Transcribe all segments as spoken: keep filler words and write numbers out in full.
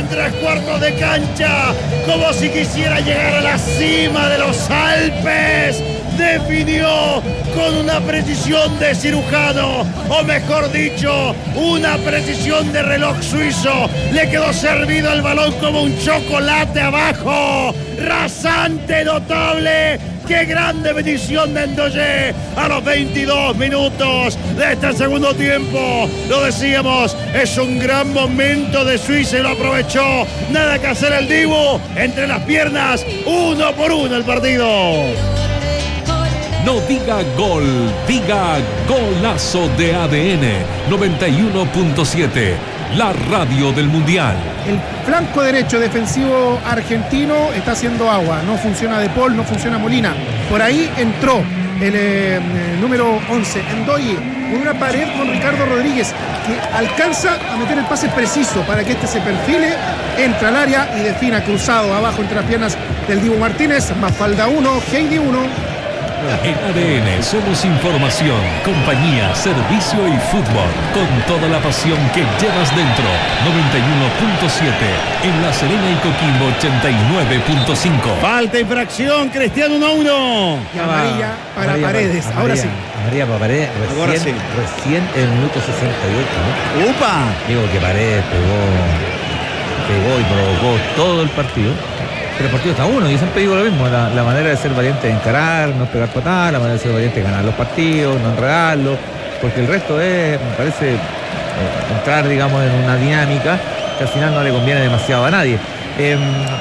en tres cuartos de cancha, como si quisiera llegar a la cima de los Alpes. Definió con una precisión de cirujano, o mejor dicho, una precisión de reloj suizo. Le quedó servido el balón como un chocolate abajo. Rasante, notable. ¡Qué grande bendición de Ndoye! A los veintidós minutos de este segundo tiempo. Lo decíamos, es un gran momento de Suiza y lo aprovechó. Nada que hacer el Dibu. Entre las piernas, uno por uno el partido. No diga gol, diga golazo de A D N noventa y uno punto siete, la radio del Mundial. El flanco derecho defensivo argentino está haciendo agua. No funciona De Paul, no funciona Molina. Por ahí entró el eh, número once, Ndoye, con una pared con Ricardo Rodríguez, que alcanza a meter el pase preciso para que este se perfile, entra al área y defina cruzado abajo entre las piernas del Dibu Martínez. Mafalda uno, Heidi uno. En A D N somos información, compañía, servicio y fútbol, con toda la pasión que llevas dentro. noventa y uno punto siete en La Serena y Coquimbo ochenta y nueve punto cinco. Falta, infracción, Cristiano uno a uno. Y amarilla para amarilla, Paredes, amarilla, ahora sí. Amarilla para Paredes, recién, Ahora sí. recién en el minuto sesenta y ocho, ¿no? ¡Upa! Digo que Paredes pegó, pegó y provocó todo el partido. Pero el partido está uno, yo siempre digo lo mismo, la, la manera de ser valiente es encarar, no pegar patadas, la manera de ser valiente es ganar los partidos, no enredarlos, porque el resto es, me parece, eh, entrar, digamos, en una dinámica que al final no le conviene demasiado a nadie. Eh,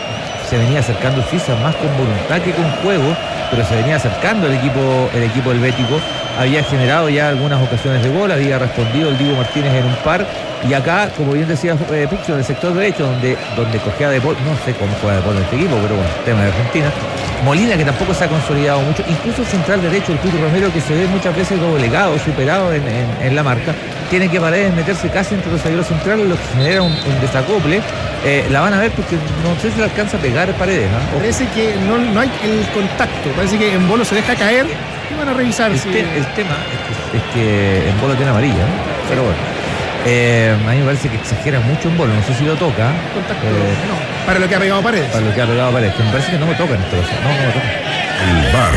se venía acercando Suiza más con voluntad que con juego, pero se venía acercando el equipo, el equipo helvético, había generado ya algunas ocasiones de gol, había respondido el Dibu Martínez en un par. Y acá, como bien decía eh, Puxo, en el sector derecho, donde, donde cogea De Paul, no sé cómo juega De Paul en este equipo, pero bueno, tema de Argentina. Molina, que tampoco se ha consolidado mucho, incluso el central derecho, el Cuti Romero, que se ve muchas veces doblegado, superado en, en, en la marca, tiene que Paredes meterse casi entre los zagueros centrales, lo que genera un, un desacople. Eh, la van a ver porque no sé si le alcanza a pegar Paredes, ¿no? Parece que no, no hay el contacto, parece que en Bolo se deja caer y van a revisar. El, si... te, el tema es que, es que en Bolo tiene amarilla, ¿no? Pero bueno. Eh, a mí me parece que exagera mucho en Bolo, no sé si lo toca. Contacto, eh, no, para lo que ha pegado Paredes. Para lo que ha pegado Paredes, que me parece que no me toca en este caso. No, no me toca. El bar,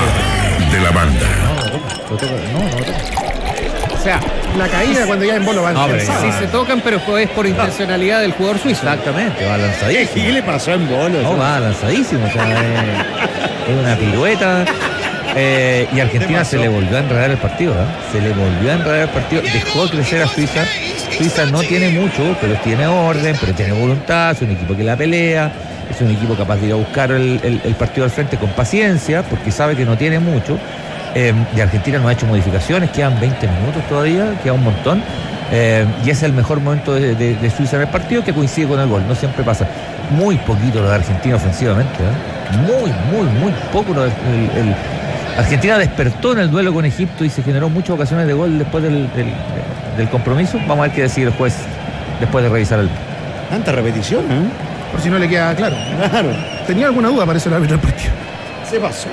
bar de la banda. No, no me toca. No, no me toca. O sea, la caída cuando ya en Bolo va No, pero alcanzada. ya- Sí se tocan, pero es por intencionalidad del jugador suizo. Exactamente, va ¿Qué lanzadísimo. le pasó en Bolo? No, va lanzadísimo. O sea, es, es una pirueta. Eh, y Argentina se le volvió a enredar el partido, ¿eh? Se le volvió a enredar el partido. Dejó crecer a Suiza. Suiza no tiene mucho, pero tiene orden, pero tiene voluntad. Es un equipo que la pelea. Es un equipo capaz de ir a buscar el, el, el partido al frente con paciencia, porque sabe que no tiene mucho. Eh, y Argentina no ha hecho modificaciones. Quedan veinte minutos todavía, queda un montón. Eh, y es el mejor momento de, de, de Suiza en el partido, que coincide con el gol. No siempre pasa. Muy poquito lo de Argentina ofensivamente, ¿eh? Muy, muy, muy poco lo de, el, el Argentina despertó en el duelo con Egipto y se generó muchas ocasiones de gol después del, del, del compromiso. Vamos a ver qué decide el juez después de revisar el... Tanta repetición, ¿eh? Por si no le queda claro. Claro. Tenía alguna duda, parece el árbitro del partido. Se pasó.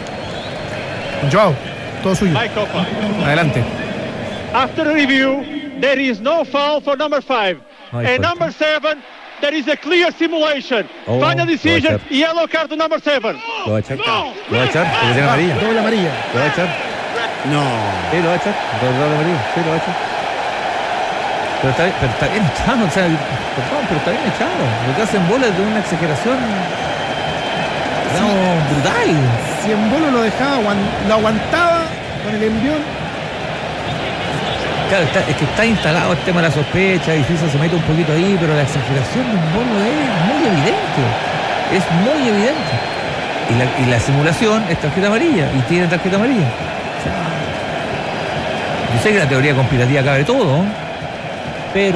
Joao, todo suyo. Adelante. After review, there is no foul for number five. No hay And falta. number seven, there is a clear simulation. Oh, Final lo va a decision, echar. yellow card to number seven. Lo va a echar. Lo va a echar porque tiene Ah, amarilla. doble amarilla. Lo va a echar. No. Sí, lo va a echar. Doble doble amarilla. Sí, lo va a echar. Pero está, bien- pero está bien echado. O sea, perdón, pero está bien echado. Lo que hacen bolas es de una exageración, digamos, brutal. Si en Bolo lo dejaba, aguan- lo aguantaba con el envión. Claro, está- es que está instalado el tema de la sospecha y Suiza se mete un poquito ahí, pero la exageración de un bolo es muy evidente. Es muy evidente. Y la, y la simulación es tarjeta amarilla y tiene tarjeta amarilla. O sea, yo sé que la teoría conspirativa cabe todo, pero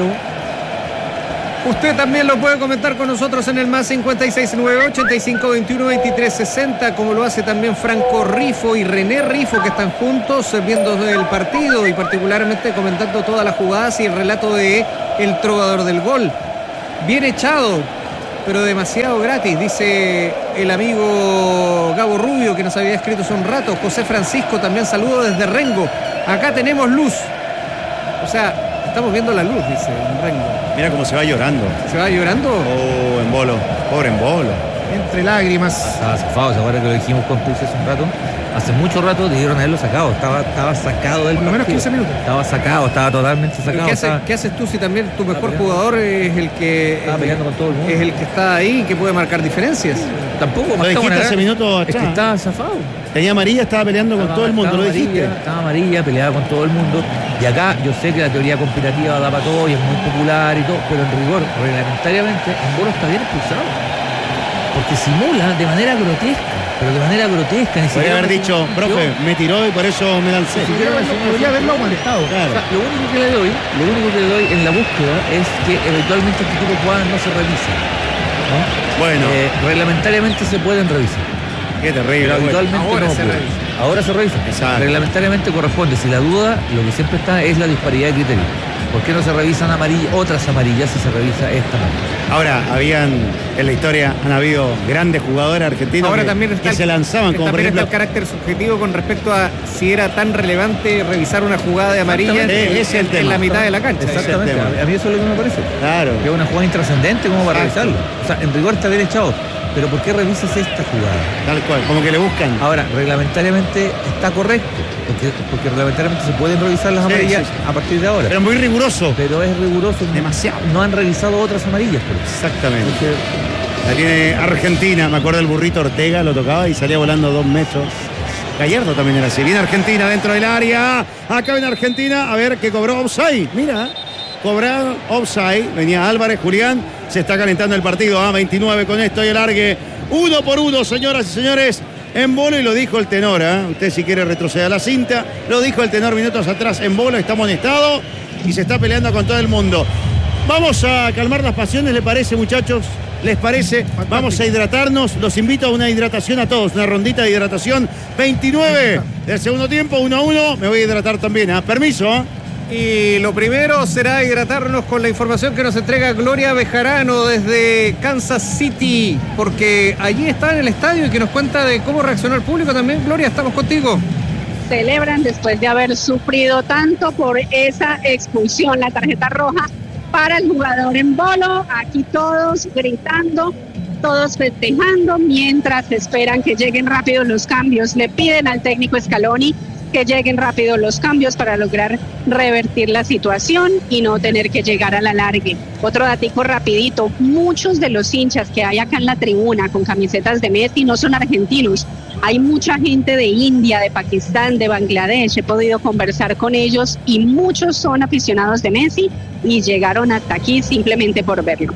Usted también lo puede comentar con nosotros en el más cincuenta y seis nueve ochenta y cinco veintiuno veintitrés sesenta, como lo hace también Franco Rifo y René Rifo, que están juntos eh, viendo el partido y particularmente comentando todas las jugadas y el relato de el trovador del gol. Bien echado, pero demasiado gratis, dice el amigo Gabo Rubio, que nos había escrito hace un rato. José Francisco también saludo desde Rengo. Acá tenemos luz. O sea, estamos viendo la luz, dice Rengo. Mira cómo se va llorando. ¿Se va llorando? Oh, Embolo, pobre Embolo. Entre lágrimas. Estaba zafado, ¿se acuerdan que lo dijimos con Pulse hace un rato? Hace mucho rato debieron haberlo sacado, estaba, estaba sacado del Por lo menos partido. quince minutos. Estaba sacado, estaba totalmente sacado. ¿Qué, hace, estaba... ¿Qué haces tú si también tu mejor jugador es el que Estaba peleando con todo el mundo. es el que está ahí y que puede marcar diferencias? Tampoco, Lo dijiste Marta, hace minutos es que atrás. estaba zafado. Tenía amarilla, estaba peleando con Estaba- todo el mundo, estaba lo dijiste. amarilla, Estaba amarilla, peleaba con todo el mundo. Y acá yo sé que la teoría conspirativa da para todo y es muy popular y todo, pero en rigor, reglamentariamente, Embolo está bien expulsado. Porque simula de manera grotesca, pero de manera grotesca. Ni Podría siquiera haber me dicho, sintió. profe, me tiró y por eso me lancé. Ni siquiera me Podría sintió. haberlo aguantado. Claro. O sea, lo único que le doy, lo único que le doy en la búsqueda es que eventualmente este tipo de jugadas no se revisen, ¿no? Bueno, Eh, reglamentariamente se pueden revisar, qué pero terrible. habitualmente Ahora no se ocurre. revisa. Ahora se revisa. Exacto. Reglamentariamente corresponde. Si la duda, lo que siempre está es la disparidad de criterio. ¿Por qué no se revisan amarillas, otras amarillas si se revisa esta amarilla? Ahora, habían, en la historia, han habido grandes jugadores argentinos Ahora que, también está que el- se lanzaban, como por también ejemplo... está el carácter subjetivo con respecto a si era tan relevante revisar una jugada de amarilla en, Exactamente, ese es el en tema. la mitad de la cancha. Exactamente. tema. A mí eso es lo que me parece. Claro. Que es una jugada intrascendente como para Exacto. revisarlo. O sea, en rigor está bien echado. Pero ¿por qué revisas esta jugada? Tal cual, como que le buscan. Ahora, reglamentariamente está correcto, porque, porque reglamentariamente se pueden revisar las Sí, amarillas sí, sí. a partir de ahora. Pero muy riguroso. Pero es riguroso. Demasiado. No han revisado otras amarillas, por eso. Exactamente. Entonces, La tiene Argentina, me acuerdo del burrito Ortega, lo tocaba y salía volando dos metros. Gallardo también era así. Viene Argentina dentro del área. Acá viene Argentina, a ver que cobró offside. Mira, cobrado offside. Venía Álvarez, Julián. Se está calentando el partido. A veintinueve con esto y el largue. Uno por uno, señoras y señores. Embolo, y lo dijo el tenor. ¿eh? Usted si quiere retroceder a la cinta. Lo dijo el tenor minutos atrás. Embolo está amonestado y se está peleando con todo el mundo. Vamos a calmar las pasiones, ¿le parece, muchachos? ¿Les parece? Vamos a hidratarnos. Los invito a una hidratación a todos. Una rondita de hidratación. veintinueve del segundo tiempo, uno a uno. Me voy a hidratar también. ¿eh? Permiso. ¿eh? Y lo primero será hidratarnos con la información que nos entrega Gloria Bejarano desde Kansas City, porque allí está en el estadio y que nos cuenta de cómo reaccionó el público también. Gloria, estamos contigo. Celebran después de haber sufrido tanto por esa expulsión, la tarjeta roja para el jugador Embolo. Aquí todos gritando, todos festejando, mientras esperan que lleguen rápido los cambios. Le piden al técnico Scaloni que lleguen rápido los cambios para lograr revertir la situación y no tener que llegar a la largue. Otro datico rapidito, muchos de los hinchas que hay acá en la tribuna con camisetas de Messi no son argentinos. Hay mucha gente de India, de Pakistán, de Bangladesh. He podido conversar con ellos y muchos son aficionados de Messi y llegaron hasta aquí simplemente por verlo.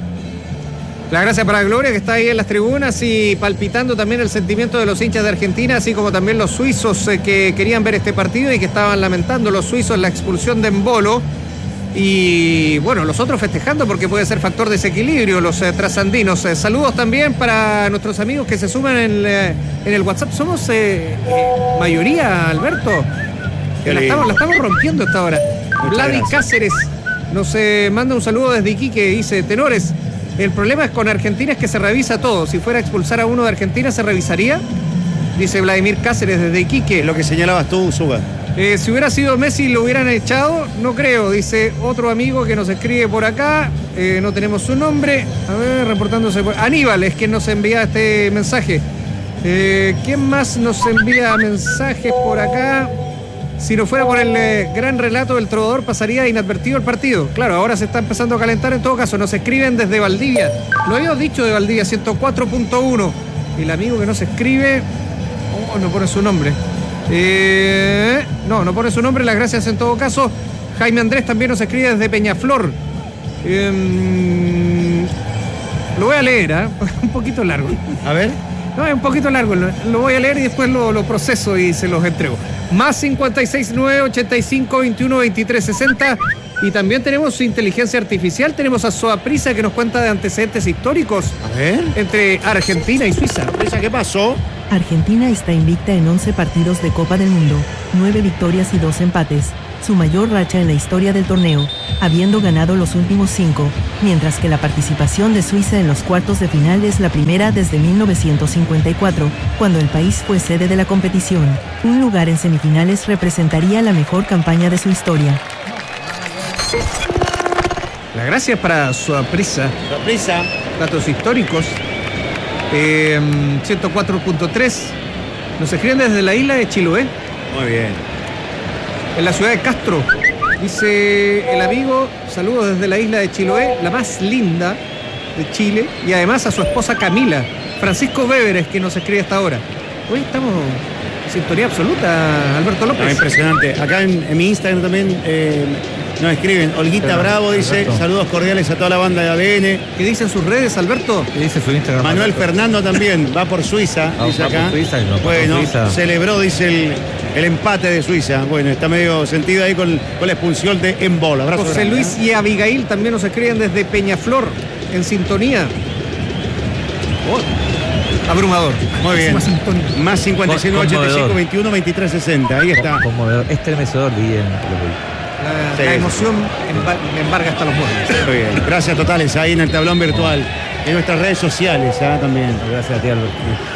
La gracia para Gloria, que está ahí en las tribunas y palpitando también el sentimiento de los hinchas de Argentina, así como también los suizos eh, que querían ver este partido y que estaban lamentando los suizos la expulsión de Embolo. Y bueno, los otros festejando porque puede ser factor de desequilibrio, los eh, trasandinos. Eh, saludos también para nuestros amigos que se suman en, eh, en el WhatsApp. Somos eh, eh, mayoría, Alberto. Qué La lindo. estamos, la estamos rompiendo esta hora. Muchas Vladi gracias. Cáceres nos eh, manda un saludo desde Iquique, dice: tenores, el problema es con Argentina es que se revisa todo. Si fuera a expulsar a uno de Argentina, ¿se revisaría? Dice Vladimir Cáceres desde Iquique. Lo que señalabas tú, Suba. Eh, si hubiera sido Messi, ¿lo hubieran echado? No creo, dice otro amigo que nos escribe por acá. Eh, no tenemos su nombre. A ver, reportándose por... Aníbal es quien nos envía este mensaje. Eh, ¿Quién más nos envía mensajes por acá? Si no fuera por el eh, gran relato del trovador, pasaría inadvertido el partido. Claro, ahora se está empezando a calentar. En todo caso, nos escriben desde Valdivia. Lo habíamos dicho de Valdivia, ciento cuatro punto uno. El amigo que nos escribe... Oh, no pone su nombre. Eh, no, no pone su nombre, las gracias en todo caso. Jaime Andrés también nos escribe desde Peñaflor. Eh, lo voy a leer, ¿eh? Un poquito largo. A ver. No, es un poquito largo, lo, lo voy a leer y después lo, lo proceso y se los entrego. Más cincuenta y seis nueve ochenta y cinco veintiuno veintitrés sesenta. Y también tenemos inteligencia artificial, tenemos a Soaprisa que nos cuenta de antecedentes históricos A ver. entre Argentina y Suiza. ¿Qué pasó? Argentina está invicta en once partidos de Copa del Mundo, nueve victorias y dos empates, su mayor racha en la historia del torneo, habiendo ganado los últimos cinco, mientras que la participación de Suiza en los cuartos de final es la primera desde mil novecientos cincuenta y cuatro, cuando el país fue sede de la competición. Un lugar en semifinales representaría la mejor campaña de su historia. La gracia es para Sorpresa. Sorpresa. Datos históricos. Eh, ciento cuatro punto tres. Nos escriben desde la isla de Chiloé. Muy bien. En la ciudad de Castro. Dice el amigo, saludos desde la isla de Chiloé, la más linda de Chile. Y además a su esposa Camila. Francisco Weberes, que nos escribe hasta ahora. Hoy estamos en sintonía absoluta, Alberto López. Ah, impresionante. Acá en, en mi Instagram también eh, nos escriben. Olguita Pero, Bravo dice, Alberto. saludos cordiales a toda la banda de A D N. ¿Qué dicen sus redes, Alberto? ¿Qué dice su Instagram? Manuel Alberto? Fernando también va por Suiza, Ah, dice va por acá. Suiza, no, va por bueno, Suiza. celebró, dice el, el empate de Suiza. Bueno, está medio sentido ahí con, con la expulsión de Embol. Abrazo José grande, Luis ¿eh? y Abigail también nos escriben desde Peñaflor, en sintonía. Oh, abrumador. Muy bien. Más sintonía. Más cincuenta y seis, ochenta y cinco, Conmovedor. veintiuno, veintitrés, sesenta. Ahí está. Conmovedor, estremecedor, dirían los La, Sí, la sí. emoción embar- me embarga hasta los muebles. Muy bien. Gracias totales ahí en el tablón virtual. En nuestras redes sociales, ¿ah? También. Gracias a ti, Alberto.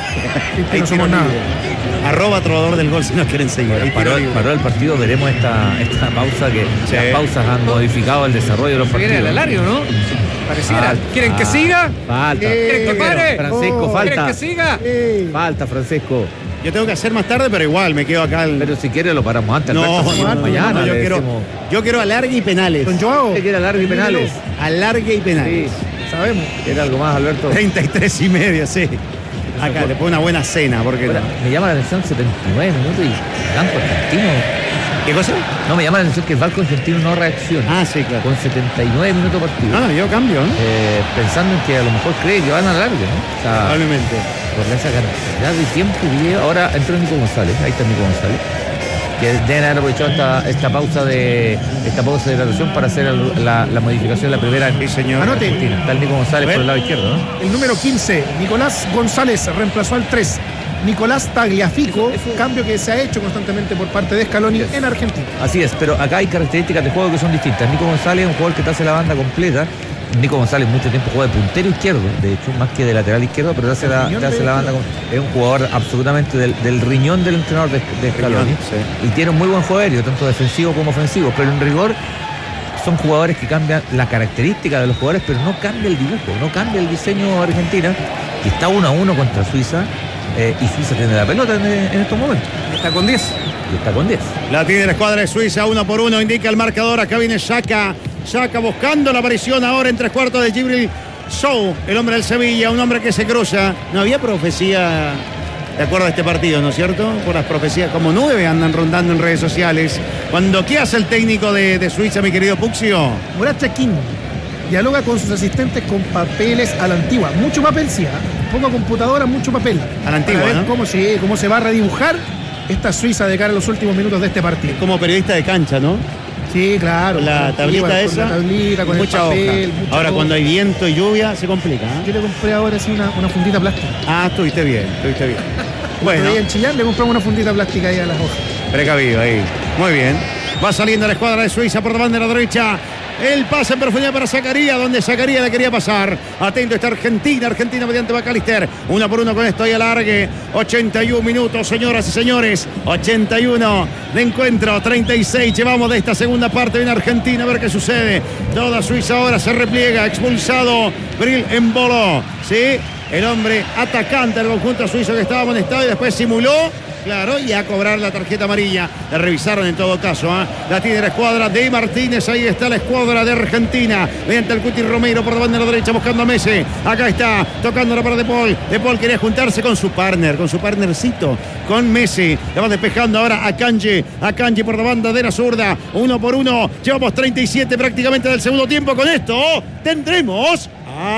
Que no somos tiro nada. libre. Arroba trovador del gol si nos quieren seguir. Ahí Paró, tiro libre. paró el partido, veremos esta, esta pausa que Sí. las pausas han modificado el desarrollo de los Se viene partidos. el alario, ¿no? Pareciera. Falta. ¿Quieren que siga? Falta. ¿Quieren que pare? Francisco, Oh. ¿Quieren falta. que siga? Eh, Falta, Francisco. Yo tengo que hacer más tarde, pero igual me quedo acá. al- Pero si quiere lo paramos antes. No, Alberto, no, seguimos no, mañana. no, yo le quiero, decimos. yo quiero alargue y penales. Don Joao, ¿Usted quiere largo y penales? Alargue y penales. sabemos. ¿Quiere algo más, Alberto? treinta y tres y medio, sí. Acá, después una buena cena, porque Ahora, me llama la atención setenta y nueve minutos y Banco Argentino. ¿Qué cosa? No, me llama la atención que el Banco Argentino no reacciona. Ah, sí, claro. Con setenta y nueve minutos de partido. No, no, yo cambio, ¿no? Eh, pensando en que a lo mejor cree que van a largo, ¿no? O sea, Probablemente. por esa cantidad de tiempo que lleva. Ahora entró Nico González, ahí está Nico González, que deben haber aprovechado esta, esta pausa de esta pausa de graduación para hacer el- la, la modificación de la primera Sí, señor. Anote. Argentina. Está el Nico González A ver. por el lado izquierdo, ¿no? El número quince, Nicolás González, reemplazó al tres. Nicolás Tagliafico, Eso- eso- cambio que se ha hecho constantemente por parte de Scaloni Yes. en Argentina. Así es, pero acá hay características de juego que son distintas. Nico González es un jugador que te hace la banda completa. Nico González mucho tiempo juega de puntero izquierdo, de hecho, más que de lateral izquierdo, pero te hace la, riñón te hace de la banda izquierdo. completa. Es un jugador absolutamente del, del riñón del entrenador de, de Scaloni. Riñón, sí. Y tiene un muy buen juego aéreo, tanto defensivo como ofensivo, pero en rigor son jugadores que cambian la característica de los jugadores, pero no cambia el dibujo, no cambia el diseño Argentina, que está uno a uno contra Suiza, eh, y Suiza tiene la pelota en, en estos momentos, Está con diez. y está con diez. La tiene la escuadra de Suiza, uno por uno, indica el marcador. Acá viene Xhaka. Xhaka buscando la aparición ahora en tres cuartos de Djibril Sow, el hombre del Sevilla, un hombre que se cruza. No había profecía de acuerdo a este partido, ¿no es cierto? Por las profecías, como nueve andan rondando en redes sociales. Cuando, ¿qué hace el técnico de, de Suiza, mi querido Puxio? Murat Yakin dialoga con sus asistentes con papeles a la antigua. Mucho papel, sí, ¿ah? Poco computadora, mucho papel. A la antigua, Para ver ¿no? cómo, se, cómo se va a redibujar esta Suiza de cara a los últimos minutos de este partido. Como periodista de cancha, ¿no? Sí, claro. Con la con tablita con esa. la tablita, con y el mucha papel. hoja. mucha Ahora, hoja. cuando hay viento y lluvia, se complica. ¿eh? Yo le compré ahora sí una, una fundita plástica. Ah, estuviste bien, estuviste bien. Bueno. Bueno, En Chillán le compramos una fundita plástica ahí a las hojas. precavido ahí. Muy bien. Va saliendo la escuadra de Suiza por la bandera derecha. El pase en profundidad para Zacarías, donde Zacarías le quería pasar. Atento está Argentina, Argentina mediante Macalister. Uno por uno con esto y alargue. ochenta y uno minutos, señoras y señores. ochenta y uno de encuentro, treinta y seis. Llevamos de esta segunda parte. Viene Argentina a ver qué sucede. Toda Suiza ahora se repliega. Expulsado Bril Embolo. Sí, el hombre atacante del conjunto suizo que estaba amonestado y después simuló. Claro, y a cobrar la tarjeta amarilla. La revisaron en todo caso. ¿eh? La tiene la escuadra de Martínez. Ahí está la escuadra de Argentina. Mediante el Cuti Romero por la banda de la derecha buscando a Messi. Acá está, tocando la para De Paul. De Paul quería juntarse con su partner, con su partnercito, con Messi. La va despejando ahora a Kanji. A Kanji por la banda de la zurda. Uno por uno. Llevamos treinta y siete prácticamente del segundo tiempo. Con esto tendremos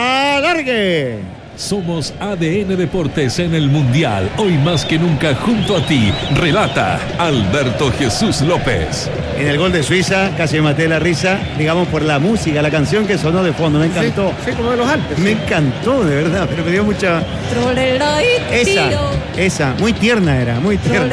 alargue. Somos A D N Deportes en el Mundial, hoy más que nunca junto a ti, relata Alberto Jesús López. En el gol de Suiza casi me maté de la risa, digamos, por la música, la canción que sonó de fondo. Me encantó. Sí, sí, como de los Alpes. Me encantó, de verdad, pero me dio mucha... Esa, esa, muy tierna era, muy tierna.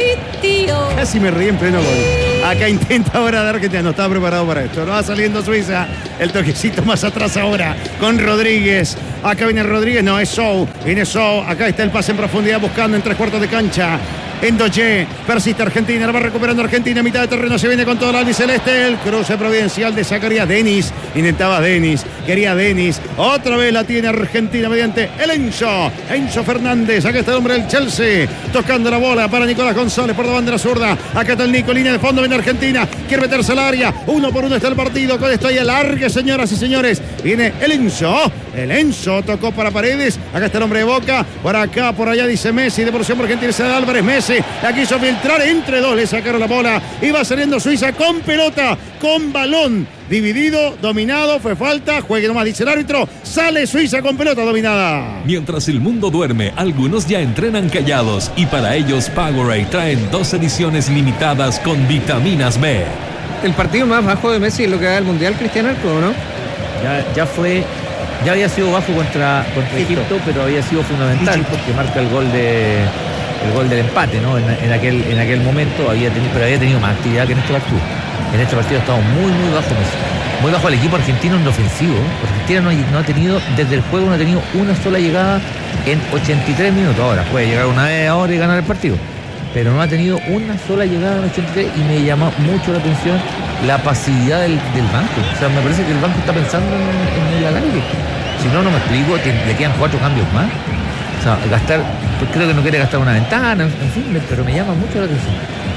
Casi me reí en pleno gol. Acá intenta ahora dar que te no estaba preparado para esto. No va saliendo Suiza. El toquecito más atrás ahora con Rodríguez. Acá viene Rodríguez, no, es Sou. Viene Sou. Acá está el pase en profundidad buscando en tres cuartos de cancha. Endoche, persiste Argentina, la va recuperando Argentina, mitad de terreno, se viene con todo el albiceleste, el cruce providencial de Zacarías Denis, intentaba Denis, quería Denis, otra vez la tiene Argentina mediante el Enzo, Enzo Fernández, acá está el hombre del Chelsea, tocando la bola para Nicolás González por la bandera zurda, acá está el Nico, línea de fondo, viene Argentina, quiere meterse al área, uno por uno está el partido, con esto ahí alargue, señoras y señores, viene el Enzo, el Enzo tocó para Paredes, acá está el hombre de Boca, por acá, por allá dice Messi, devolución por Argentina, se da Álvarez, Messi, la quiso filtrar, entre dos le sacaron la bola, iba saliendo Suiza con pelota, con balón, dividido, dominado, fue falta, juegue nomás, dice el árbitro, sale Suiza con pelota dominada. Mientras el mundo duerme, algunos ya entrenan callados y para ellos Powerade traen dos ediciones limitadas con vitaminas B. El partido más bajo de Messi es lo que da el Mundial, Cristian Arco, ¿no? Ya, ya fue, ya había sido bajo contra, contra Egipto, pero había sido fundamental porque marca el gol de el gol del empate, ¿no? En, en aquel en aquel momento había tenido, pero había tenido más actividad que en este partido. En este partido ha estado muy muy bajo Messi. Muy bajo el equipo argentino en lo ofensivo. Argentina no ha, no ha tenido, desde el juego no ha tenido una sola llegada en ochenta y tres minutos. Ahora puede llegar una vez ahora y ganar el partido, pero no ha tenido una sola llegada en ochenta y tres y me llama mucho la atención la pasividad del, del banco. O sea, me parece que el banco está pensando en, en el alargue. Si no, no me explico, que le quedan cuatro cambios más. O sea, gastar, pues creo que no quiere gastar una ventana, en fin, pero me llama mucho la atención.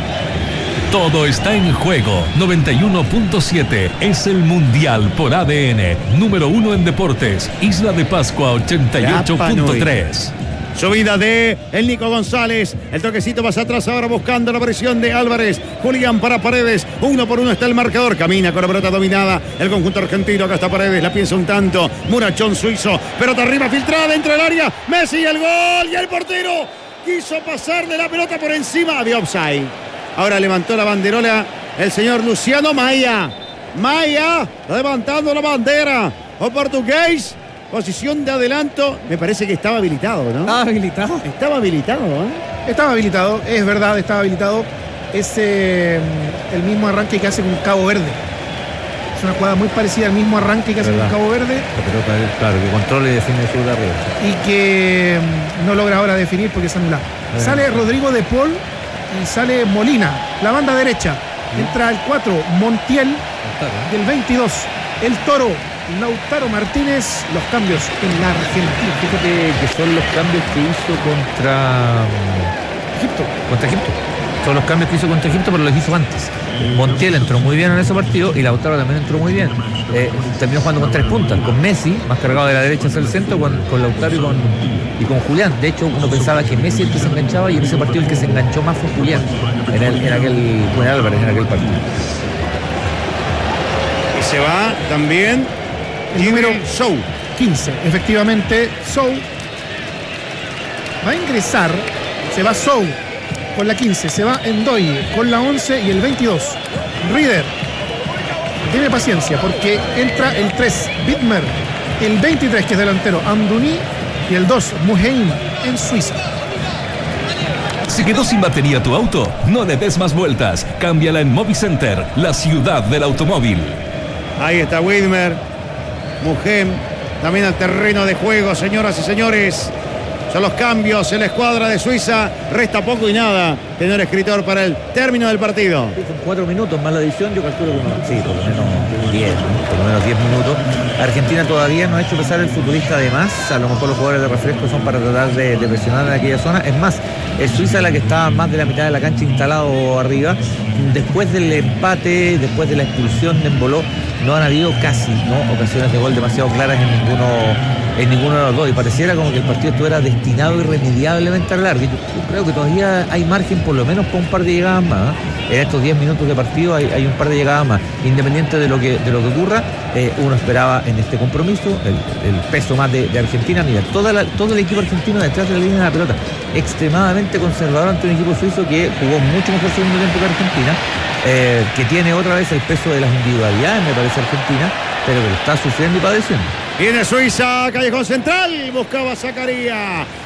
Todo está en juego. noventa y uno punto siete es el Mundial por A D N. Número uno en deportes. Isla de Pascua ochenta y ocho punto tres. Subida de el Nico González. El toquecito más atrás ahora buscando la presión de Álvarez. Julián para Paredes. Uno por uno está el marcador. Camina con la pelota dominada. El conjunto argentino. Acá está Paredes. La piensa un tanto. Murachón suizo. Pelota arriba filtrada dentro del área. Messi el gol. Y el portero quiso pasarle la pelota por encima. Había offside. Ahora levantó la banderola el señor Luciano Maia. Maia levantando la bandera. O portugués. Posición de adelanto, me parece que estaba habilitado, ¿no? ¿Estaba habilitado? Estaba habilitado, ¿eh? Estaba habilitado, es verdad, estaba habilitado. Es eh, el mismo arranque que hace con Cabo Verde. Es una jugada muy parecida al mismo arranque que hace con Cabo Verde. La pelota, claro, que controla y define sur de arriba. Y que no logra ahora definir porque es anulado. Eh. Sale Rodrigo de Paul y sale Molina, la banda derecha. Entra el cuatro, Montiel, y el veintidós, el Toro, Lautaro Martínez. Los cambios en la Argentina. Fíjate que son los cambios que hizo contra Egipto. Contra Egipto. Son los cambios que hizo contra Egipto, pero los hizo antes. Montiel entró muy bien en ese partido y Lautaro también entró muy bien. Eh, terminó jugando con tres puntas, con Messi, más cargado de la derecha hacia el centro, con, con Lautaro y con, y con Julián. De hecho, uno pensaba que Messi el que se enganchaba y en ese partido el que se enganchó más fue Julián. En, el, en aquel, Juan Álvarez, en aquel partido. Y se va también el número Sou. quince, efectivamente, Sou va a ingresar, se va Sou con la quince, se va Endoy con la once y el veintidós. Rieder, tiene paciencia porque entra el tres, Bittmer, el veintitrés que es delantero, Amdouni y el dos, Muheim en Suiza. ¿Se quedó sin batería tu auto? No le des más vueltas. Cámbiala en Movicenter, la ciudad del automóvil. Ahí está Widmer, Muheim, también al terreno de juego, señoras y señores. Son los cambios en la escuadra de Suiza. Resta poco y nada, señor escritor, para el término del partido. Sí, son cuatro minutos más la adición, yo calculo que no, sí, por lo menos diez, ¿no? Por lo menos diez minutos. Argentina todavía no ha hecho pesar el futbolista de más. A lo mejor los jugadores de refresco son para tratar de, de presionar en aquella zona. Es más, es Suiza la que está más de la mitad de la cancha instalado arriba. Después del empate, después de la expulsión de Emboló, no han habido casi no ocasiones de gol demasiado claras en ninguno en ninguno de los dos, y pareciera como que el partido estuviera destinado irremediablemente a alargue. Yo, yo creo que todavía hay margen por lo menos para un par de llegadas más, ¿eh? En estos diez minutos de partido hay, hay un par de llegadas más, independiente de lo que de lo que ocurra. Eh, uno esperaba en este compromiso el, el peso más de, de Argentina. Mira, toda la, todo el equipo argentino detrás de la línea de la pelota, extremadamente conservador ante un equipo suizo que jugó mucho mejor segundo tiempo que Argentina, eh, que tiene otra vez el peso de las individualidades, me parece, Argentina, pero que lo está sufriendo y padeciendo. Viene Suiza, callejón central, buscaba Zacarías,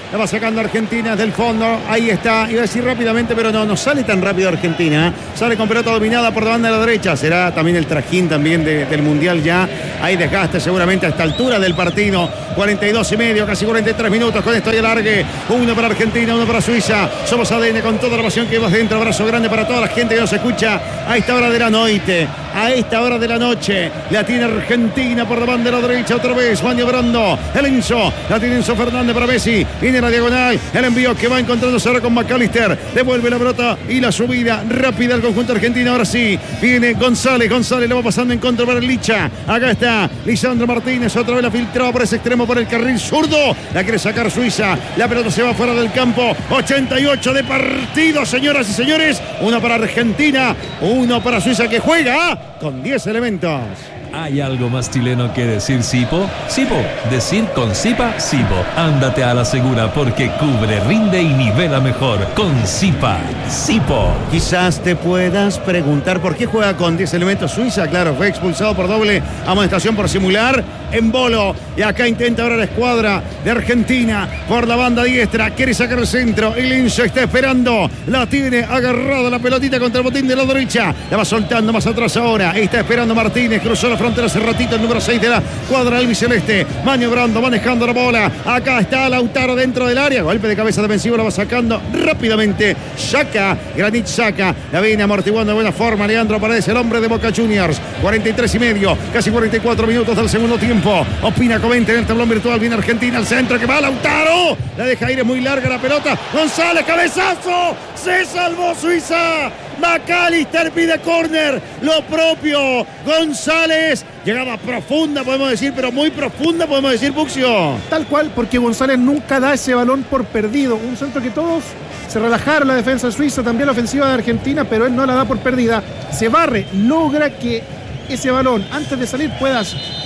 La va sacando Argentina del fondo. Ahí está. Iba a decir rápidamente, pero no, no sale tan rápido Argentina. Sale con pelota dominada por la banda de la derecha. Será también el trajín también de, del Mundial ya. Hay desgaste seguramente a esta altura del partido. cuarenta y dos y medio, casi cuarenta y tres minutos. Con esto y alargue. Uno para Argentina, uno para Suiza. Somos A D N con toda la pasión que vas dentro. Abrazo grande para toda la gente que nos escucha a esta hora de la noche. A esta hora de la noche. La tiene Argentina por la banda de la derecha. Otra vez maniobrando. El Enzo. La tiene Enzo Fernández para Messi. Viene la diagonal. El envío que va encontrándose ahora con McAllister. Devuelve la pelota y la subida rápida al conjunto argentino. Ahora sí. Viene González. González le va pasando en contra para el Licha. Acá está Lisandro Martínez. Otra vez la filtraba por ese extremo, por el carril zurdo. La quiere sacar Suiza. La pelota se va fuera del campo. ochenta y ocho de partido, señoras y señores. Uno para Argentina. Uno para Suiza, que juega con diez elementos. ¿Hay algo más chileno que decir Sipo? Sipo, decir con Sipa, Sipo. Ándate a la segura porque cubre, rinde y nivela mejor. Con Sipa, Sipo. Quizás te puedas preguntar por qué juega con diez elementos Suiza. Claro, fue expulsado por doble amonestación por simular en bolo. Y acá intenta ahora la escuadra de Argentina por la banda diestra. Quiere sacar el centro. El Enzo está esperando. La tiene agarrada la pelotita contra el botín de la derecha. La va soltando más atrás ahora. Está esperando Martínez. Cruzó la frontera hace ratito el número seis de la cuadra albiceleste. Maniobrando, manejando la bola. Acá está Lautaro dentro del área. Golpe de cabeza defensivo. La va sacando rápidamente. Saca. Granit saca. La viene amortiguando de buena forma. Leandro Paredes, el hombre de Boca Juniors. cuarenta y tres y medio. Casi cuarenta y cuatro minutos del segundo tiempo. Opina, comenta en el tablón virtual. Viene Argentina al centro que va Lautaro. La deja ir, es muy larga la pelota. González, cabezazo. Se salvó Suiza. McAllister pide córner. Lo propio. González. Llegada profunda, podemos decir, pero muy profunda, podemos decir, Buxio. Tal cual, porque González nunca da ese balón por perdido. Un centro que todos se relajaron, la defensa suiza, también la ofensiva de Argentina, pero él no la da por perdida. Se barre, logra que ese balón, antes de salir, pueda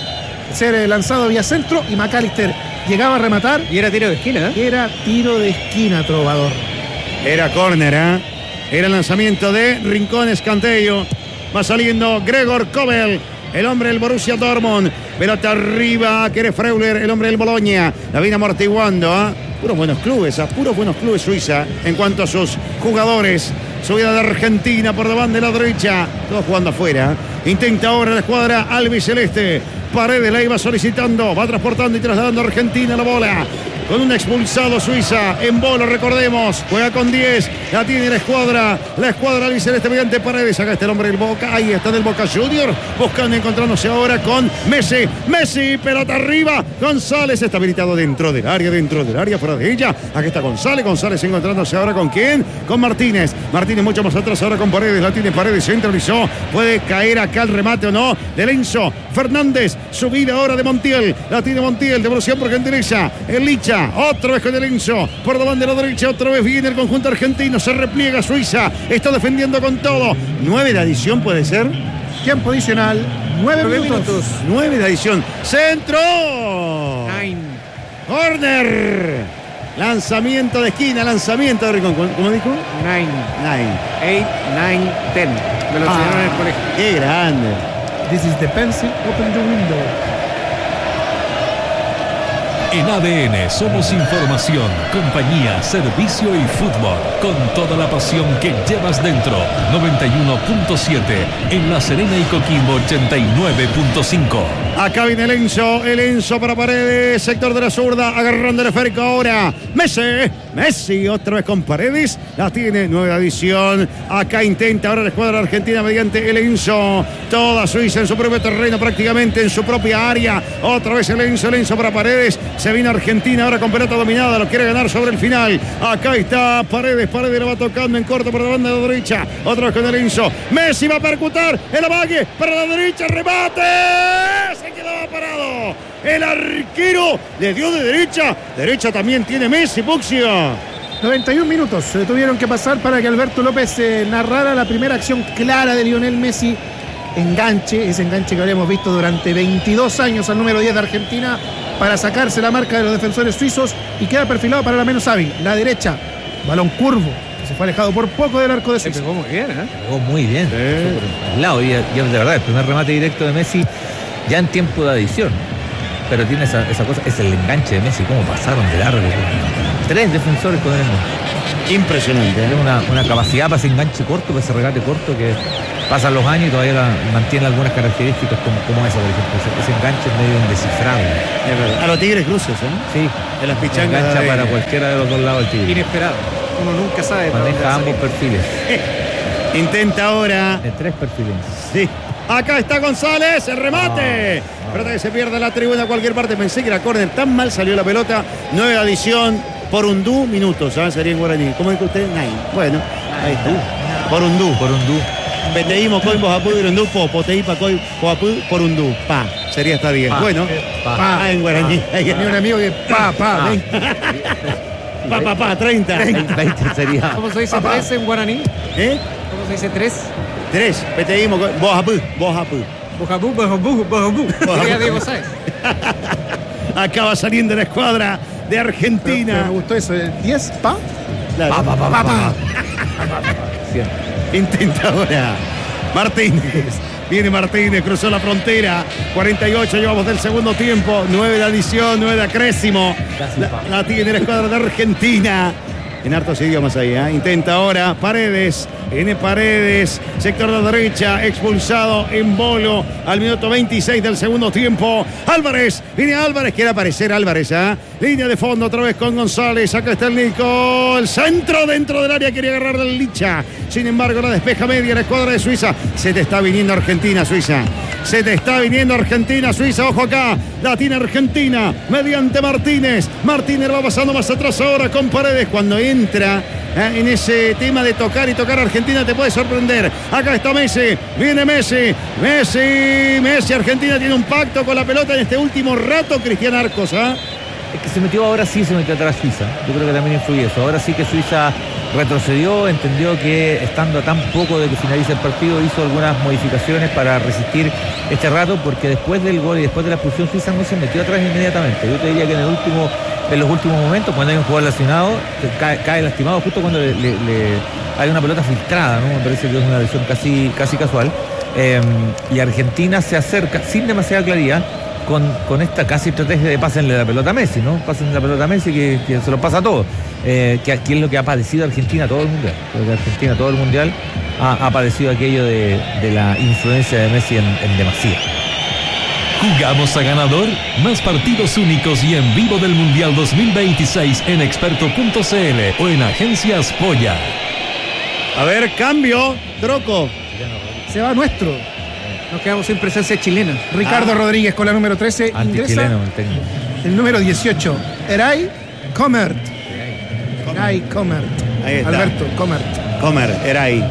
ser lanzado vía centro, y McAllister llegaba a rematar. Y era tiro de esquina, ¿eh? Era tiro de esquina, Trovador. Era córner, ¿eh? Era el lanzamiento de Rincón Escantello. Va saliendo Gregor Kobel, el hombre del Borussia Dortmund. Pelota arriba, quiere Freuler, el hombre del Bologna. La viene amortiguando, ¿eh? Puros buenos clubes, ¿eh? Puros buenos clubes Suiza en cuanto a sus jugadores. Subida de Argentina por la banda de la derecha. Todos jugando afuera. Intenta ahora la escuadra albiceleste. Paredes la iba solicitando. Va transportando y trasladando a Argentina la bola. Con un expulsado Suiza en bolo, recordemos. Juega con diez. La tiene la escuadra. La escuadra albiceleste mediante Paredes. Acá está el hombre del Boca. Ahí está del Boca Junior. Buscando, encontrándose ahora con Messi. Messi, pelota arriba. González está habilitado dentro del área, dentro del área, fuera de ella. Aquí está González. González encontrándose ahora con quién? Con Martínez. Martínez mucho más atrás ahora con Paredes. La tiene Paredes. Centralizó. Puede caer acá el remate o no. De Enzo Fernández. Subida ahora de Montiel. La tiene Montiel. Devolución por gentileza. El Licha. Otra vez con el Enzo. Por la banda de la derecha. Otra vez viene el conjunto argentino. Se repliega Suiza. Está defendiendo con todo. Nueve de adición puede ser. Tiempo adicional. Nueve, Nueve minutos. minutos. Nueve de adición. Centro. Nine. Corner. Lanzamiento de esquina. Lanzamiento de Rincón. ¿Cómo dijo? Nine. Nine. Eight, nine, ten. Me lo enseñaron en el colegio. Qué grande. This is the pencil. Open the window. En A D N somos información, compañía, servicio y fútbol. Con toda la pasión que llevas dentro. noventa y uno punto siete. En La Serena y Coquimbo ochenta y nueve punto cinco. Acá viene el Enzo. El Enzo para Paredes. Sector de la zurda. Agarrando el esférico ahora. Messi. Messi otra vez con Paredes. La tiene. Nueva edición. Acá intenta ahora la escuadra argentina mediante el Enzo. Toda Suiza en su propio terreno, prácticamente en su propia área. Otra vez el Enzo. El Enzo para Paredes. Se viene Argentina ahora con pelota dominada. Lo quiere ganar sobre el final. Acá está Paredes. Paredes lo va tocando en corto por la banda de la derecha. Otra vez con el Enzo. Messi va a percutar. El amague para la derecha. Remate. Se quedaba parado. El arquero le dio de derecha. Derecha también tiene Messi, Buxio. noventa y un minutos se tuvieron que pasar para que Alberto López eh, narrara la primera acción clara de Lionel Messi. Enganche, ese enganche que habríamos visto durante veintidós años al número diez de Argentina para sacarse la marca de los defensores suizos, y queda perfilado para la menos hábil, la derecha. Balón curvo, que se fue alejado por poco del arco de Suiza. Se pegó muy bien, ¿eh? Pegó muy bien. Sí. Al lado, y, y de verdad, el primer remate directo de Messi ya en tiempo de adición. Pero tiene esa, esa cosa, es el enganche de Messi, cómo pasaron de largo. tres defensores con él en el Impresionante. Tiene ¿eh? una, una capacidad para ese enganche corto, para ese regate corto que pasan los años y todavía la, mantiene algunas características como, como esa, por ejemplo. Ese, ese enganche es medio indescifrable. Es verdad. A los Tigres Cruces, ¿eh? Sí. De las pichangas. Engancha de... para cualquiera de los dos lados del Tigre. Inesperado. Uno nunca sabe. Maneja ambos perfiles. Intenta ahora. De tres perfiles. Sí. Acá está González, el remate. No, no. Pelota que se pierde la tribuna a cualquier parte. Pensé que era córner, tan mal salió la pelota. Nueva adición por Undú, minutos, ¿sabes? Sería en guaraní. ¿Cómo dijo usted? Nine. Bueno, ahí está. Por Undú. Por Undú. Peteímo, Coy, Bojapú, Undú, Po, Poteí, Pacoy, Bojapú, por Undú. Pa. Sería hasta diez. Bueno, Pa. pa en guaraní. Pa. Tenía un amigo que pa, pa, ven. Pa, pa, pa, treinta. veinte sería. ¿Cómo se dice Papá. tres en guaraní? ¿Eh? ¿Cómo se dice tres? Tres. Peteímo, Bojapú, Bojapú. Bojabú, bojabú, bojabú. Diría Diego Sáez. Acaba saliendo la escuadra de Argentina. Pero me gustó eso. diez pa. Claro. Pa, pa, pa, pa, pa. Intenta ahora Martínez. Viene Martínez, cruzó la frontera. cuarenta y ocho llevamos del segundo tiempo. nueve de adición, nueve de acrésimo. La, la tiene la escuadra de Argentina. En hartos idiomas ahí, ¿eh? Intenta ahora Paredes. Viene Paredes, sector de la derecha, expulsado en Bolo al minuto veintiséis del segundo tiempo. Álvarez, viene Álvarez, quiere aparecer Álvarez, ¿eh? Línea de fondo otra vez con González. Acá está el Nico, el centro dentro del área, quería agarrar del Licha. Sin embargo, la despeja media la escuadra de Suiza. Se te está viniendo Argentina, Suiza. Se te está viniendo Argentina, Suiza. Ojo acá, la tiene Argentina mediante Martínez. Martínez va pasando más atrás ahora con Paredes. Cuando entra eh, en ese tema de tocar y tocar a Argentina te puede sorprender. Acá está Messi, viene Messi. Messi, Messi. Argentina tiene un pacto con la pelota en este último rato. Cristian Arcos, ¿ah? ¿eh? Es que se metió ahora sí, se metió atrás Suiza. Yo creo que también influye eso. Ahora sí que Suiza retrocedió, entendió que estando a tan poco de que finalice el partido hizo algunas modificaciones para resistir este rato, porque después del gol y después de la expulsión Suiza no se metió atrás inmediatamente. Yo te diría que en el último, en los últimos momentos, cuando hay un jugador lesionado, cae, cae lastimado justo cuando le, le, le hay una pelota filtrada, ¿no? Me parece que es una lesión casi, casi casual. Eh, y Argentina se acerca sin demasiada claridad. Con, con esta casi estrategia de pásenle la pelota a Messi, ¿no? Pásenle la pelota a Messi que, que se lo pasa a todos. Eh, que aquí es lo que ha padecido Argentina todo el mundial. Creo que Argentina todo el mundial ha, ha padecido aquello de, de la influencia de Messi en, en demasía. ¿Jugamos a ganador? Más partidos únicos y en vivo del Mundial dos mil veintiséis en experto punto c l o en Agencias Polla. A ver, cambio, troco. Se va nuestro. Nos quedamos sin presencia chilena. Ricardo Ah. Rodríguez con la número trece. Ingresa Antichileno el técnico. el número dieciocho. Eray Comert. Eray Comert. Ahí está. Alberto Comert. Comer, era ahí.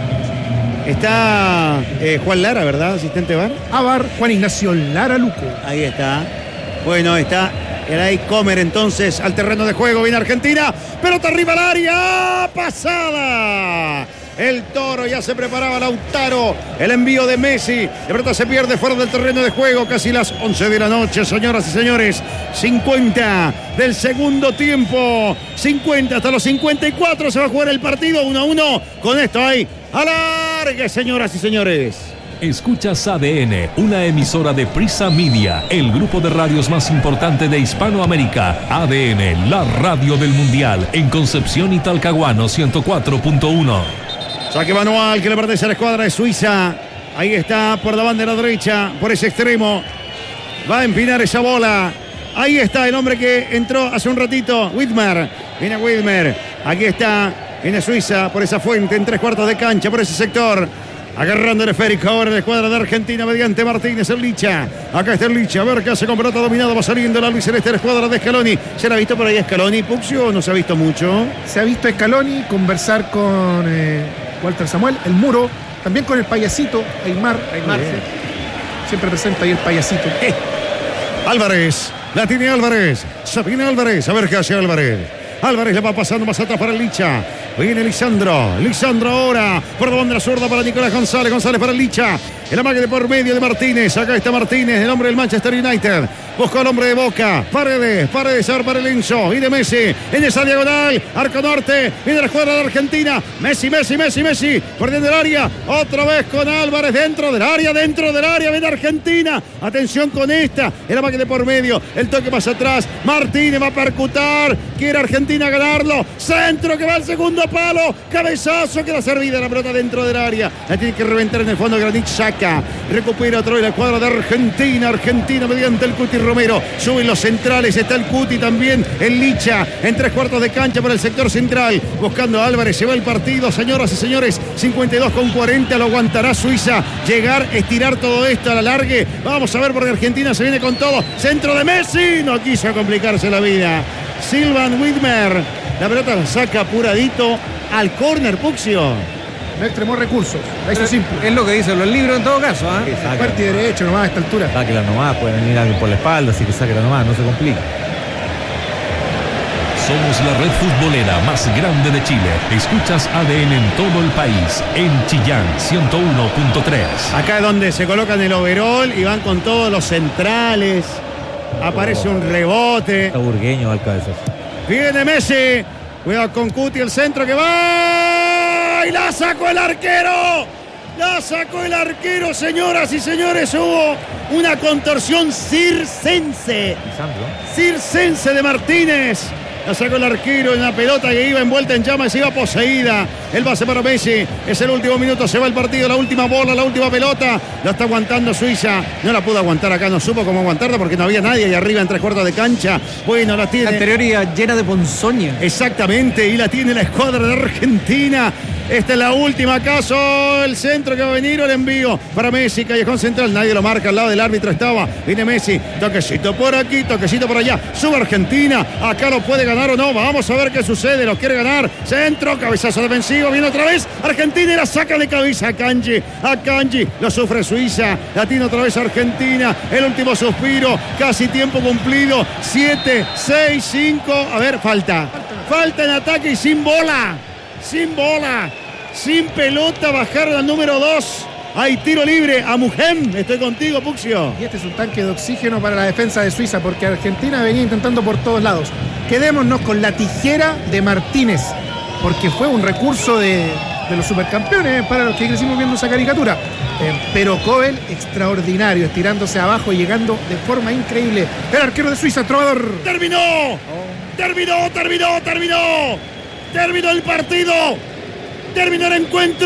Está eh, Juan Lara, ¿verdad? Asistente bar. Avar Juan Ignacio Lara Luco. Ahí está. Bueno, está Eray Comer entonces al terreno de juego. Viene Argentina. Pelota arriba al área. Pasada. El Toro ya se preparaba, Lautaro. El envío de Messi. La pelota se pierde fuera del terreno de juego. Casi las once de la noche, señoras y señores. cincuenta del segundo tiempo. cincuenta hasta los cincuenta y cuatro se va a jugar el partido. uno a uno. Con esto hay alargue, señoras y señores. Escuchas A D N, una emisora de Prisa Media, el grupo de radios más importante de Hispanoamérica. A D N, la radio del Mundial, en Concepción y Talcahuano ciento cuatro punto uno. Saque manual que le pertenece a la escuadra de Suiza. Ahí está por la banda de la derecha, por ese extremo. Va a empinar esa bola. Ahí está el hombre que entró hace un ratito, Widmer. Viene Widmer. Aquí está, viene Suiza por esa fuente en tres cuartos de cancha, por ese sector. Agarrando el esférico ahora de la escuadra de Argentina mediante Martínez, el Licha. Acá está el Licha, a ver qué hace con pelota dominado. Va saliendo la Luis Celeste de la escuadra de Scaloni. ¿Se la ha visto por ahí Scaloni, Puxio, o no se ha visto mucho? Se ha visto a Scaloni conversar con eh, Walter Samuel, el Muro, también con el payasito, Aymar. Aymar, Eh, Siempre presenta ahí el payasito. Eh. Álvarez, la tiene Álvarez. Se viene Álvarez, a ver qué hace Álvarez. Álvarez le va pasando más atrás para el Licha. Viene Lisandro. Lisandro ahora. Por la banda zurda para Nicolás González. González para el Licha. El amague de por medio de Martínez. Acá está Martínez, el hombre del Manchester United. Buscó al hombre de Boca. Paredes, Paredes, ahora para el Enzo. Viene Messi en esa diagonal. Arco norte. Viene la escuadra de Argentina. Messi, Messi, Messi, Messi. Perdiendo el área. Otra vez con Álvarez dentro del área, dentro del área. Viene Argentina. Atención con esta. El amague de por medio. El toque más atrás. Martínez va a percutar. Quiere Argentina ganarlo. Centro que va al segundo palo. Cabezazo. Queda servida la pelota dentro del área. La tiene que reventar en el fondo Granit Xhaka. Recupera otra vez la escuadra de Argentina. Argentina mediante el Cuti Romero. Suben los centrales. Está el Cuti también. El Licha. En tres cuartos de cancha para el sector central. Buscando a Álvarez. Se va el partido. Señoras y señores. cincuenta y dos con cuarenta. Lo aguantará Suiza. Llegar, estirar todo esto a la largue. Vamos a ver porque Argentina se viene con todo. Centro de Messi. No quiso complicarse la vida. Silvan Widmer. La pelota la saca apuradito al córner, Puxio. No extremó recursos, la hizo simple. Es lo que dicen los libros en todo caso. ¿eh? Parte y derecho nomás a esta altura. Sáquela nomás, puede venir alguien por la espalda, así que sáquela nomás, no se complica. Somos la red futbolera más grande de Chile. Escuchas A D N en todo el país. En Chillán, ciento uno punto tres. Acá es donde se colocan el overall y van con todos los centrales. Aparece un rebote. Está Burgueño al cabezazo. Viene Messi. Cuidado con Cuti, el centro que va. ¡Y la sacó el arquero! La sacó el arquero, señoras y señores. Hubo una contorsión circense. Circense de Martínez. La sacó el arquero en una pelota que iba envuelta en llamas, iba poseída. El pase para Messi. Es el último minuto, se va el partido. La última bola, la última pelota. La está aguantando Suiza. No la pudo aguantar acá, no supo cómo aguantarla porque no había nadie ahí arriba en tres cuartos de cancha. Bueno, la tiene. La anterioridad llena de ponzoña. Exactamente, y la tiene la escuadra de Argentina. Esta es la última, acaso el centro que va a venir o el envío para Messi, callejón central, nadie lo marca, al lado del árbitro estaba, viene Messi, toquecito por aquí, toquecito por allá, sube Argentina, acá lo puede ganar o no, vamos a ver qué sucede, lo quiere ganar, centro, cabezazo defensivo, viene otra vez, Argentina y la saca de cabeza a Kanji, a Kanji, lo sufre Suiza, la tiene otra vez Argentina, el último suspiro, casi tiempo cumplido, siete, seis, cinco, a ver, falta, falta en ataque y sin bola. Sin bola, sin pelota, bajaron al número dos. Hay tiro libre a Mujem. Estoy contigo, Puxio. Y este es un tanque de oxígeno para la defensa de Suiza, porque Argentina venía intentando por todos lados. Quedémonos con la tijera de Martínez, porque fue un recurso de, de los supercampeones, para los que crecimos viendo esa caricatura. Eh, pero Kobel, extraordinario, estirándose abajo y llegando de forma increíble. El arquero de Suiza, Trovador. ¡Terminó! ¡Terminó, terminó, terminó! Terminó el partido, terminó el encuentro.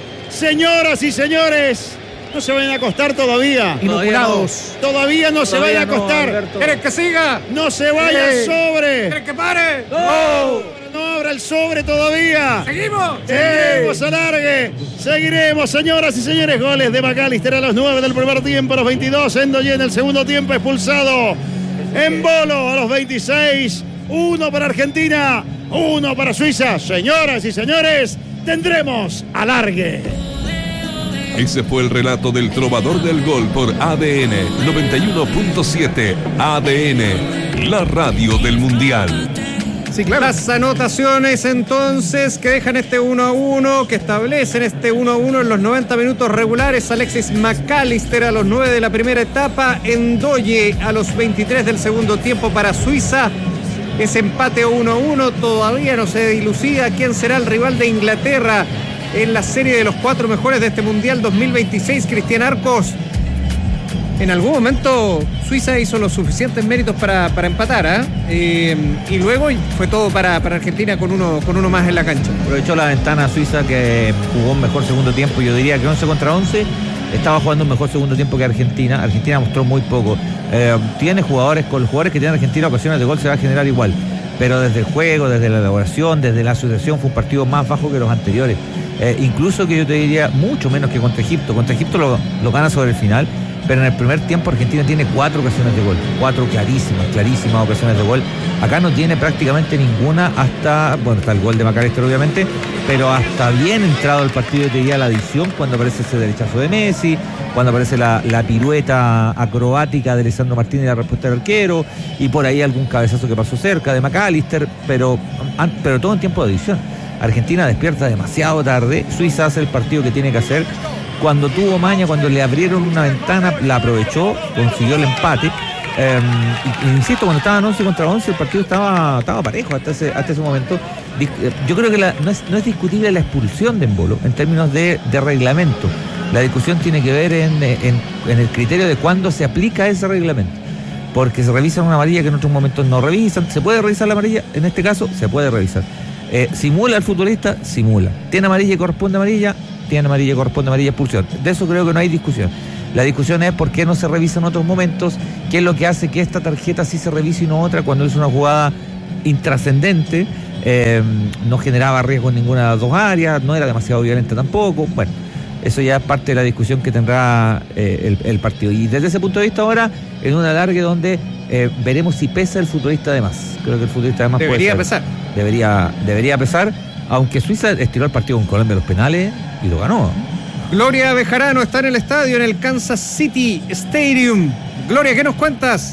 Señoras y señores, no se vayan a acostar todavía. Inoculados. Todavía no se Todavía vayan a acostar. No, ¿quieres que siga? No se vaya el sobre. ¿Quieres que pare? No. No abra el sobre todavía. ¿Seguimos? Seguiremos, alargue. Seguiremos, señoras y señores. Goles de McAllister a los nueve del primer tiempo, a los veintidós. Endoye en el segundo tiempo expulsado. Embolo a los veintiséis. Uno para Argentina, uno para Suiza. Señoras y señores, tendremos alargue. Ese fue el relato del trovador del gol por A D N noventa y uno punto siete. A D N, la radio del Mundial. Sí, claro. Las anotaciones entonces que dejan este uno a uno, que establecen este uno a uno en los noventa minutos regulares. Alexis McAllister a los nueve de la primera etapa. Endoye a los veintitrés del segundo tiempo para Suiza. Ese empate uno a uno todavía no se dilucida quién será el rival de Inglaterra en la serie de los cuatro mejores de este Mundial dos mil veintiséis. Cristian Arcos, en algún momento Suiza hizo los suficientes méritos para, para empatar, ¿eh? Eh, y luego fue todo para, para Argentina con uno, con uno más en la cancha. Aprovechó la ventana Suiza, que jugó un mejor segundo tiempo, yo diría que once contra once. Estaba jugando un mejor segundo tiempo que Argentina. Argentina mostró muy poco. Eh, tiene jugadores, con los jugadores que tiene Argentina, ocasiones de gol se va a generar igual. Pero desde el juego, desde la elaboración, desde la asociación, fue un partido más bajo que los anteriores. Eh, incluso que yo te diría mucho menos que contra Egipto. Contra Egipto lo, lo gana sobre el final, pero en el primer tiempo Argentina tiene cuatro ocasiones de gol. Cuatro clarísimas, clarísimas ocasiones de gol. Acá no tiene prácticamente ninguna hasta, bueno, está el gol de McAllister obviamente, pero hasta bien entrado el partido, te diría la adición, cuando aparece ese derechazo de Messi, cuando aparece la, la pirueta acrobática de Lisandro Martínez y la respuesta del arquero, y por ahí algún cabezazo que pasó cerca de McAllister, pero, pero todo en tiempo de adición. Argentina despierta demasiado tarde, Suiza hace el partido que tiene que hacer, cuando tuvo maña, cuando le abrieron una ventana, la aprovechó, consiguió el empate. Eh, insisto, cuando estaban once contra once, el partido estaba, estaba parejo hasta ese, hasta ese momento. Yo creo que la, no, es, no es discutible la expulsión de Embolo en términos de, de reglamento. La discusión tiene que ver en, en, en el criterio de cuándo se aplica ese reglamento. Porque se revisa una amarilla que en otros momentos no revisan. ¿Se puede revisar la amarilla? En este caso, se puede revisar. Eh, ¿Simula el futbolista? Simula. ¿Tiene amarilla y corresponde amarilla? Tiene amarilla y corresponde amarilla, expulsión. De eso creo que no hay discusión. La discusión es por qué no se revisa en otros momentos, qué es lo que hace que esta tarjeta sí se revise y no otra cuando es una jugada intrascendente, eh, no generaba riesgo en ninguna de las dos áreas, no era demasiado violenta tampoco. Bueno, eso ya es parte de la discusión que tendrá eh, el, el partido. Y desde ese punto de vista ahora, en un alargue donde eh, veremos si pesa el futbolista de más. Creo que el futbolista de más debería puede ser, pesar. Debería, debería pesar, aunque Suiza estiró el partido con Colombia en los penales y lo ganó. Gloria Bejarano está en el estadio, en el Kansas City Stadium. Gloria, ¿qué nos cuentas?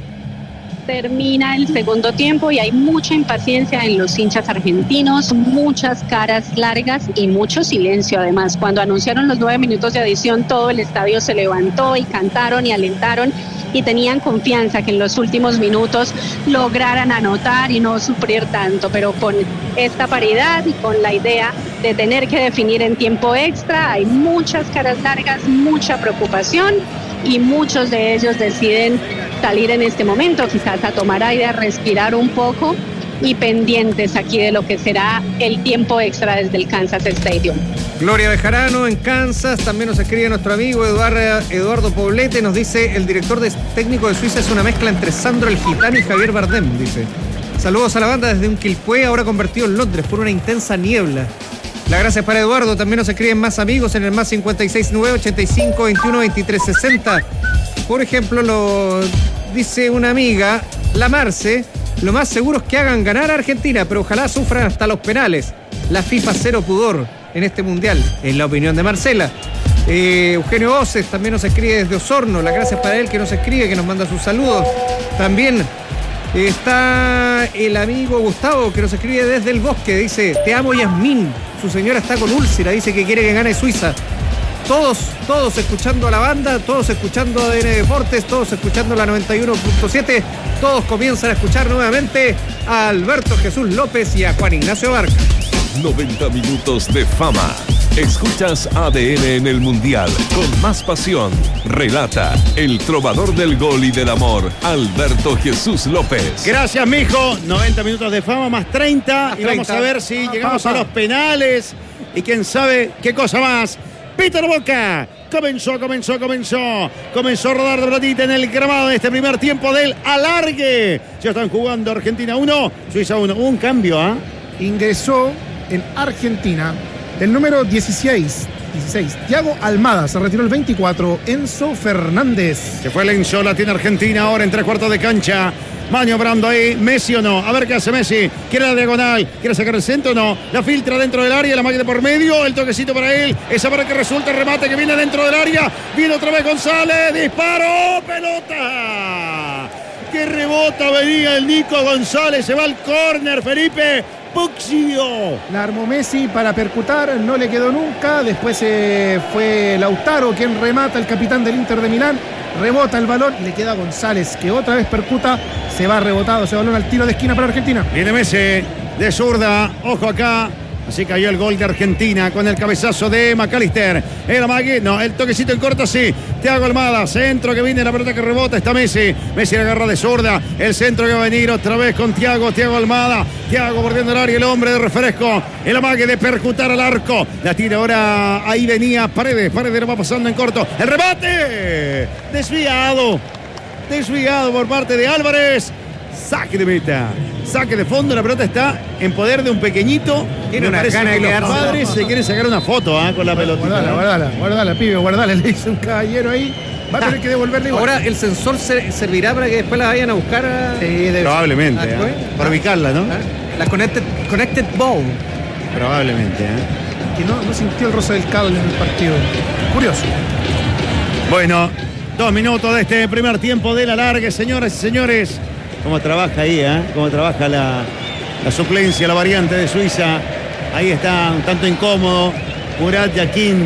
Termina el segundo tiempo y hay mucha impaciencia en los hinchas argentinos, muchas caras largas y mucho silencio. Además, cuando anunciaron los nueve minutos de adición, todo el estadio se levantó y cantaron y alentaron y tenían confianza que en los últimos minutos lograran anotar y no sufrir tanto. Pero con esta paridad y con la idea de tener que definir en tiempo extra, hay muchas caras largas, mucha preocupación y muchos de ellos deciden salir en este momento, quizás a tomar aire, a respirar un poco y pendientes aquí de lo que será el tiempo extra desde el Kansas Stadium. Gloria Bejarano en Kansas, también nos escribe nuestro amigo Eduardo, Eduardo Poblete, nos dice: el director de, técnico de Suiza es una mezcla entre Sandro el Gitano y Javier Bardem, dice. Saludos a la banda desde un Quilpué, ahora convertido en Londres por una intensa niebla. Las gracias para Eduardo, también nos escriben más amigos en el más cincuenta y seis nueve, ochenta y cinco, veintiuno, veintitrés, sesenta. Por ejemplo, lo dice una amiga, la Marce, lo más seguro es que hagan ganar a Argentina, pero ojalá sufran hasta los penales. La FIFA cero pudor en este mundial, en la opinión de Marcela. Eh, Eugenio Oces también nos escribe desde Osorno, las gracias para él que nos escribe, que nos manda sus saludos. También está el amigo Gustavo que nos escribe desde el Bosque, dice: te amo, Yasmín, su señora está con úlcera, dice que quiere que gane Suiza. Todos, todos escuchando a la banda, todos escuchando A D N Deportes, todos escuchando la noventa y uno punto siete, todos comienzan a escuchar nuevamente a Alberto Jesús López y a Juan Ignacio Barca. noventa minutos de fama. Escuchas A D N en el Mundial con más pasión. Relata el trovador del gol y del amor, Alberto Jesús López. Gracias, mijo. noventa minutos de fama más treinta. Más y vamos treinta. a ver si llegamos a los penales y quién sabe qué cosa más. Peter Boca comenzó, comenzó, comenzó. Comenzó a rodar de platita en el gramado de este primer tiempo del alargue. Ya están jugando Argentina uno, Suiza uno. Hubo un cambio, ¿ah? ¿eh? Ingresó en Argentina el número dieciséis, dieciséis, Thiago Almada. Se retiró el veinticuatro, Enzo Fernández. Se fue el Enzo, la tiene Argentina ahora en tres cuartos de cancha. Maniobrando ahí, Messi o no. A ver qué hace Messi. Quiere la diagonal, quiere sacar el centro o no. La filtra dentro del área, la máquina por medio. El toquecito para él. Esa para que resulta el remate que viene dentro del área. Viene otra vez González. Disparo. Pelota. Que rebota, venía el Nico González. Se va al córner, Felipe. Puccio. La armó Messi para percutar, no le quedó nunca. Después eh, fue Lautaro quien remata, el capitán del Inter de Milán. Rebota el balón y le queda a González, que otra vez percuta. Se va rebotado ese balón al tiro de esquina para Argentina. Viene Messi de zurda. Ojo acá. Así cayó el gol de Argentina con el cabezazo de McAllister. El amague, no, el toquecito en corto, sí. Thiago Almada, centro que viene, la pelota que rebota, está Messi. Messi la agarra de zurda. El centro que va a venir otra vez con Thiago, Thiago Almada. Thiago bordeando el área, el hombre de refresco. El amague de percutar al arco. La tira ahora, ahí venía Paredes. Paredes lo va pasando en corto. El remate. Desviado. Desviado por parte de Álvarez. Saque de meta, saque de fondo, la pelota está en poder de un pequeñito. Tiene una una gana de que los quedarse. padres se quieren sacar una foto ¿eh? con la pelota. Guardala, guardala, guardala, pibe, guardala. Le dice un caballero ahí. Va a tener que devolverle igual. Ahora el sensor se- servirá para que después la vayan a buscar a... Sí, debe ser. Probablemente, Ah, ¿eh? ¿pues? para ubicarla, ¿no? ¿Ah? La Connected, connected Ball. Probablemente. ¿eh? Que no, no sintió el roce del cable en el partido. Curioso. Bueno, dos minutos de este primer tiempo de la larga, señoras y señores. Cómo trabaja ahí, ¿eh? Cómo trabaja la, la suplencia, la variante de Suiza. Ahí está un tanto incómodo. Murat Yakin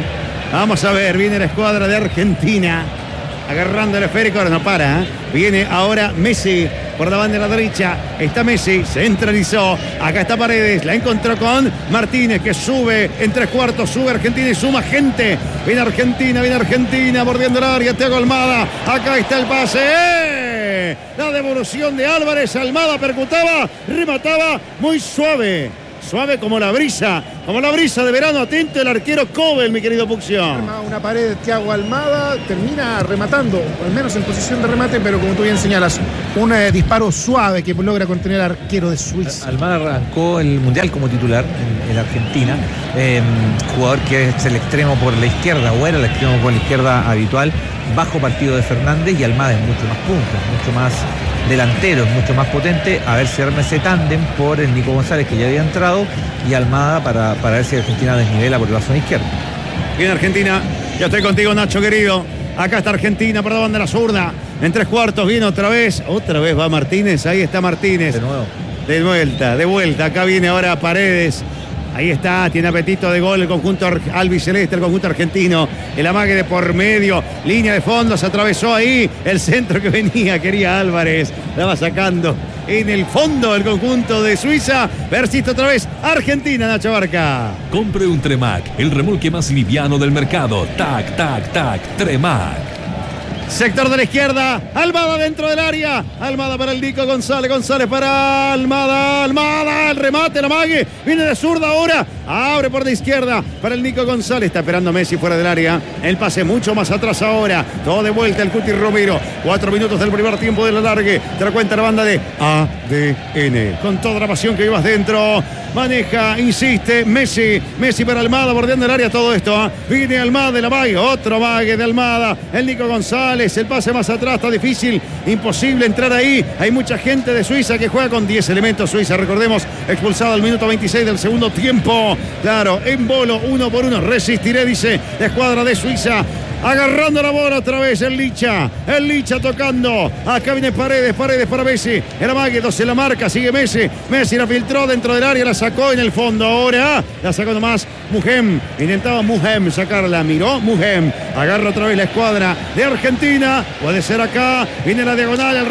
Vamos a ver, viene la escuadra de Argentina. Agarrando el esférico, ahora no para. ¿eh? Viene ahora Messi por la banda de la derecha. Está Messi, centralizó. Acá está Paredes, la encontró con Martínez, que sube en tres cuartos. Sube Argentina y suma gente. Viene Argentina, viene Argentina, bordeando el área. Thiago Almada, acá está el pase. ¡Eh! La devolución de Álvarez. Almada percutaba, remataba muy suave. Suave como la brisa, como la brisa de verano. Atento el arquero Kobel, mi querido Pucción. Una pared de Thiago Almada, termina rematando, al menos en posición de remate, pero como tú bien señalas, un eh, disparo suave que logra contener al arquero de Suiza. Almada arrancó el Mundial como titular en, en Argentina, eh, jugador que es el extremo por la izquierda, o era el extremo por la izquierda habitual, bajo partido de Fernández, y Almada es mucho más punta, mucho más delantero, es mucho más potente. A ver si arma ese tándem por el Nico González, que ya había entrado, y Almada para, para ver si Argentina desnivela por la zona izquierda. Bien, Argentina, ya estoy contigo, Nacho querido. Acá está Argentina por la banda de la zurda. En tres cuartos viene otra vez. Otra vez va Martínez, ahí está Martínez. De nuevo. De vuelta, de vuelta. Acá viene ahora Paredes. Ahí está, tiene apetito de gol el conjunto albiceleste, el conjunto argentino. El amague de por medio, línea de fondo, se atravesó ahí. El centro que venía, quería Álvarez. La va sacando en el fondo el conjunto de Suiza. Persiste otra vez Argentina, Nacho Barca. Compre un Tremac, el remolque más liviano del mercado. Tac, tac, tac, Tremac. Sector de la izquierda, Almada dentro del área. Almada para el Nico González, González para Almada, Almada, el remate, el amague, viene de zurda ahora, abre por la izquierda para el Nico González, está esperando Messi fuera del área, el pase mucho más atrás ahora, todo de vuelta el Cuti Romero, cuatro minutos del primer tiempo de la largue, te da cuenta la banda de A D N, con toda la pasión que llevas dentro, maneja, insiste, Messi, Messi para Almada, bordeando el área, todo esto, ¿eh? Viene Almada, el amague, otro amague de Almada, el Nico González, el pase más atrás, está difícil, imposible entrar ahí. Hay mucha gente de Suiza que juega con diez elementos. Suiza, recordemos, expulsado al minuto veintiséis del segundo tiempo. Claro, en bolo, uno por uno, resistiré, dice la escuadra de Suiza. Agarrando la bola otra vez el Licha. El Licha tocando. Acá viene Paredes. Paredes para Messi. El amague, dos en la marca. Sigue Messi. Messi la filtró dentro del área. La sacó en el fondo. Ahora la sacó nomás Muhem. Intentaba Muhem sacarla. Miró Muhem. Agarra otra vez la escuadra de Argentina. Puede ser acá. Viene la diagonal. El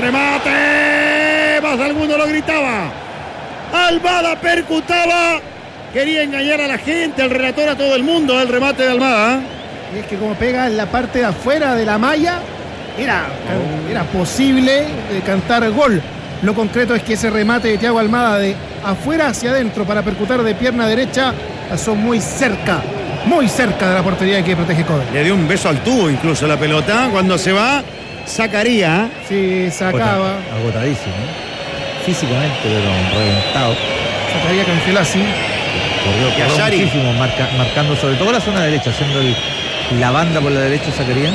remate. Más de alguno lo gritaba. Almada percutaba. Quería engañar a la gente, al relator, a todo el mundo. El remate de Almada. Y es que como pega en la parte de afuera de la malla, era, era posible cantar gol. Lo concreto es que ese remate de Thiago Almada de afuera hacia adentro para percutar de pierna derecha pasó muy cerca, muy cerca de la portería que protege Kobel. Le dio un beso al tubo incluso la pelota. Cuando se va, sacaría. Sí, sacaba. Agotadísimo, ¿eh? Físicamente, pero reventado. Sacaría Cancelasi. Corrió, corrió muchísimo, marca, marcando sobre todo la zona derecha, haciendo el, la banda por la derecha, sacaría.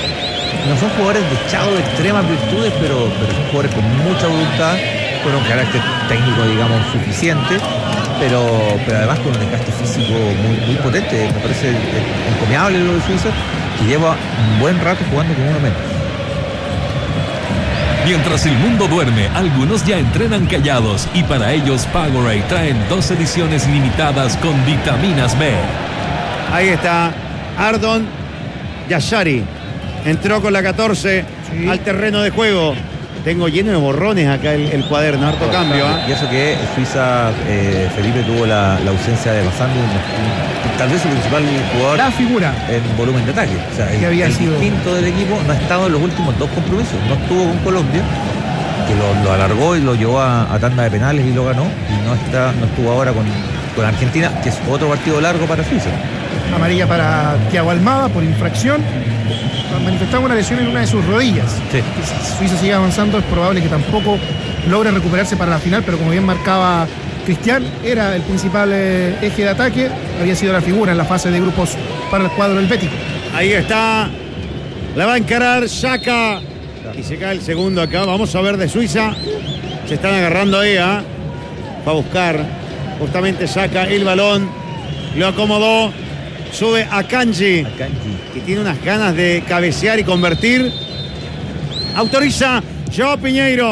No son jugadores dechados de extremas virtudes, pero, pero son jugadores con mucha voluntad, con un carácter técnico, digamos, suficiente, pero, pero además con un desgaste físico muy, muy potente. Me parece encomiable lo de Suiza, que lleva un buen rato jugando con uno menos. Mientras el mundo duerme, algunos ya entrenan callados y para ellos Powerade traen dos ediciones limitadas con vitaminas B. Ahí está Ardon Yashari. Entró con la catorce sí. al terreno de juego. Tengo lleno de borrones acá el, el cuaderno, harto cambio. ¿eh? Y eso que Suiza, eh, Felipe tuvo la, la ausencia de Basando, tal vez su principal jugador. La figura. En volumen de ataque. O sea, el, había el sido... distinto del equipo no ha estado en los últimos dos compromisos. No estuvo con Colombia, que lo, lo alargó y lo llevó a, a tanda de penales y lo ganó. Y no está, no estuvo ahora con, con Argentina, que es otro partido largo para Suiza. Amarilla para Thiago Almada por infracción. Manifestaba una lesión en una de sus rodillas. Sí. Si Suiza sigue avanzando, es probable que tampoco logre recuperarse para la final, pero como bien marcaba Cristian, era el principal eh, eje de ataque, había sido la figura en la fase de grupos para el cuadro helvético. Ahí está, la va a encarar Xhaka y se cae el segundo acá. Vamos a ver de Suiza, se están agarrando ahí, ¿eh? Va a buscar justamente Xhaka el balón, lo acomodó, sube a Kanji, que tiene unas ganas de cabecear y convertir. Autoriza Joao Piñeiro.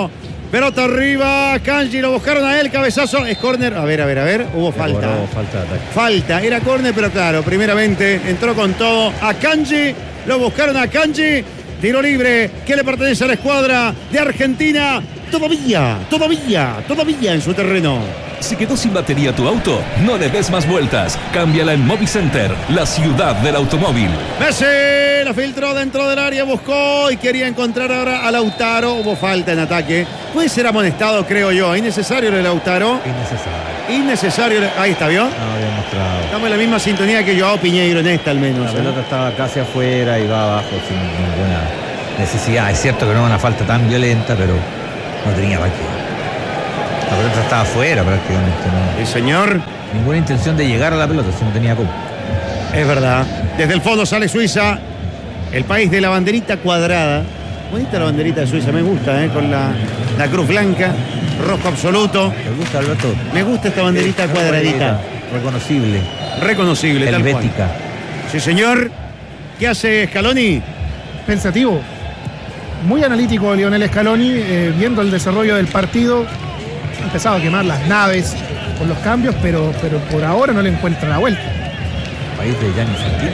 Pelota arriba, Kanji, lo buscaron a él, cabezazo, es córner. A ver, a ver, a ver, hubo falta. Cobró falta de ataque. Falta, era córner, pero claro, primeramente entró con todo a Kanji, lo buscaron a Kanji, tiro libre, que le pertenece a la escuadra de Argentina. Todavía, todavía, todavía en su terreno. ¿Se quedó sin batería tu auto? No le des más vueltas. Cámbiala en Movicenter, la ciudad del automóvil. Messi la filtró dentro del área, buscó y quería encontrar ahora a Lautaro. Hubo falta en ataque. Puede ser amonestado, creo yo. Innecesario el Lautaro. Innecesario. Innecesario. Ahí está, ¿vio? No había mostrado. Dame la misma sintonía que Joao Piñeiro en esta al menos. La ¿eh? pelota estaba casi afuera y va abajo sin ninguna necesidad. Es cierto que no era una falta tan violenta, pero no tenía para qué. La pelota estaba afuera prácticamente. ¿no? Sí, señor. Ninguna intención de llegar a la pelota, si no tenía cómo. Es verdad. Desde el fondo sale Suiza, el país de la banderita cuadrada. Bonita la banderita de Suiza, me gusta, ¿eh? Con la, la cruz blanca, rojo absoluto. ¿Te gusta, Alberto? Me gusta esta banderita cuadradita. Reconocible. Reconocible, tal cual. Helvética. Sí, señor. ¿Qué hace Scaloni? Pensativo. Muy analítico Lionel Scaloni, eh, viendo el desarrollo del partido. Ha empezado a quemar las naves con los cambios, pero, pero por ahora no le encuentra la vuelta. País de Gianni Infantino.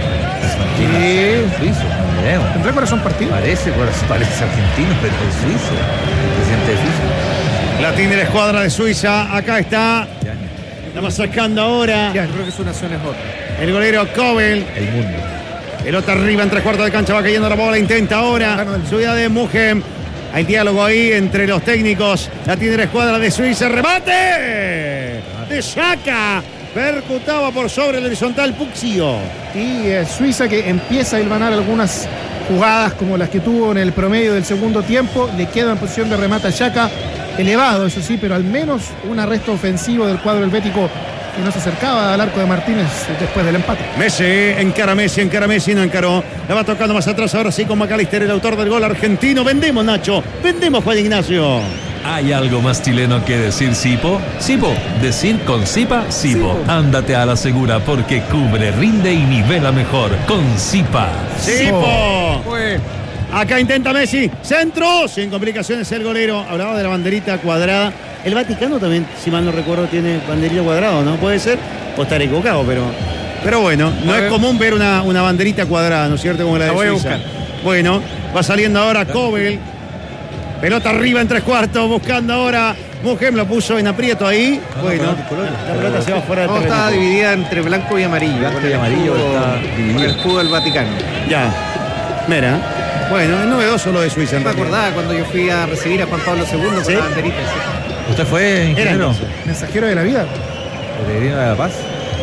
Sí. Suizo, no veo. ¿Tendrá corazón partido? Parece, parece argentino, pero es suizo. El presidente de Suiza. La tiene la escuadra de Suiza. Acá está. Gianni. Estamos sacando ahora. Yo creo que su nación es otra. El golero Kobel. El mundo. Pelota arriba en tres cuartos de cancha. Va cayendo la bola. Intenta ahora. Subida de Mujem. Hay diálogo ahí entre los técnicos. La tiene la escuadra de Suiza. ¡Remate! De Xhaka. Percutaba por sobre el horizontal Puxio. Y eh, Suiza, que empieza a hilvanar algunas jugadas como las que tuvo en el promedio del segundo tiempo. Le queda en posición de remate a Xhaka. Elevado, eso sí, pero al menos un arresto ofensivo del cuadro helvético que no se acercaba al arco de Martínez después del empate. Messi, encara Messi, encara Messi, no encaró. La va tocando más atrás, ahora sí con McAllister, el autor del gol argentino. Vendemos, Nacho, vendemos, Juan Ignacio. ¿Hay algo más chileno que decir Sipo? Sipo, decir con Sipa, Sipo. Ándate a la segura porque cubre, rinde y nivela mejor con Sipa. Sipo. Acá intenta Messi, centro, sin complicaciones el golero. Hablaba de la banderita cuadrada. El Vaticano también, si mal no recuerdo, tiene banderita cuadrada, ¿no? Puede ser, o estar equivocado, pero, pero bueno, no es común ver una, una banderita cuadrada, ¿no es cierto? Como la de Suiza. Bueno, va saliendo ahora Kobel. Pelota arriba en tres cuartos, buscando ahora. Mujem lo puso en aprieto ahí. No, bueno, no, color, la pelota se va fuera del No, terreno. está dividida entre blanco y amarillo. Blanco con y el amarillo escudo- está dividido. con el escudo del Vaticano. Ya, mira. Bueno, es novedoso lo de Suiza. en Me realidad. acordaba cuando yo fui a recibir a Juan Pablo segundo con ¿Sí? la banderita. sí. ¿Usted fue ingeniero? entonces. Mensajero de la vida. ¿Peregrino de la Paz?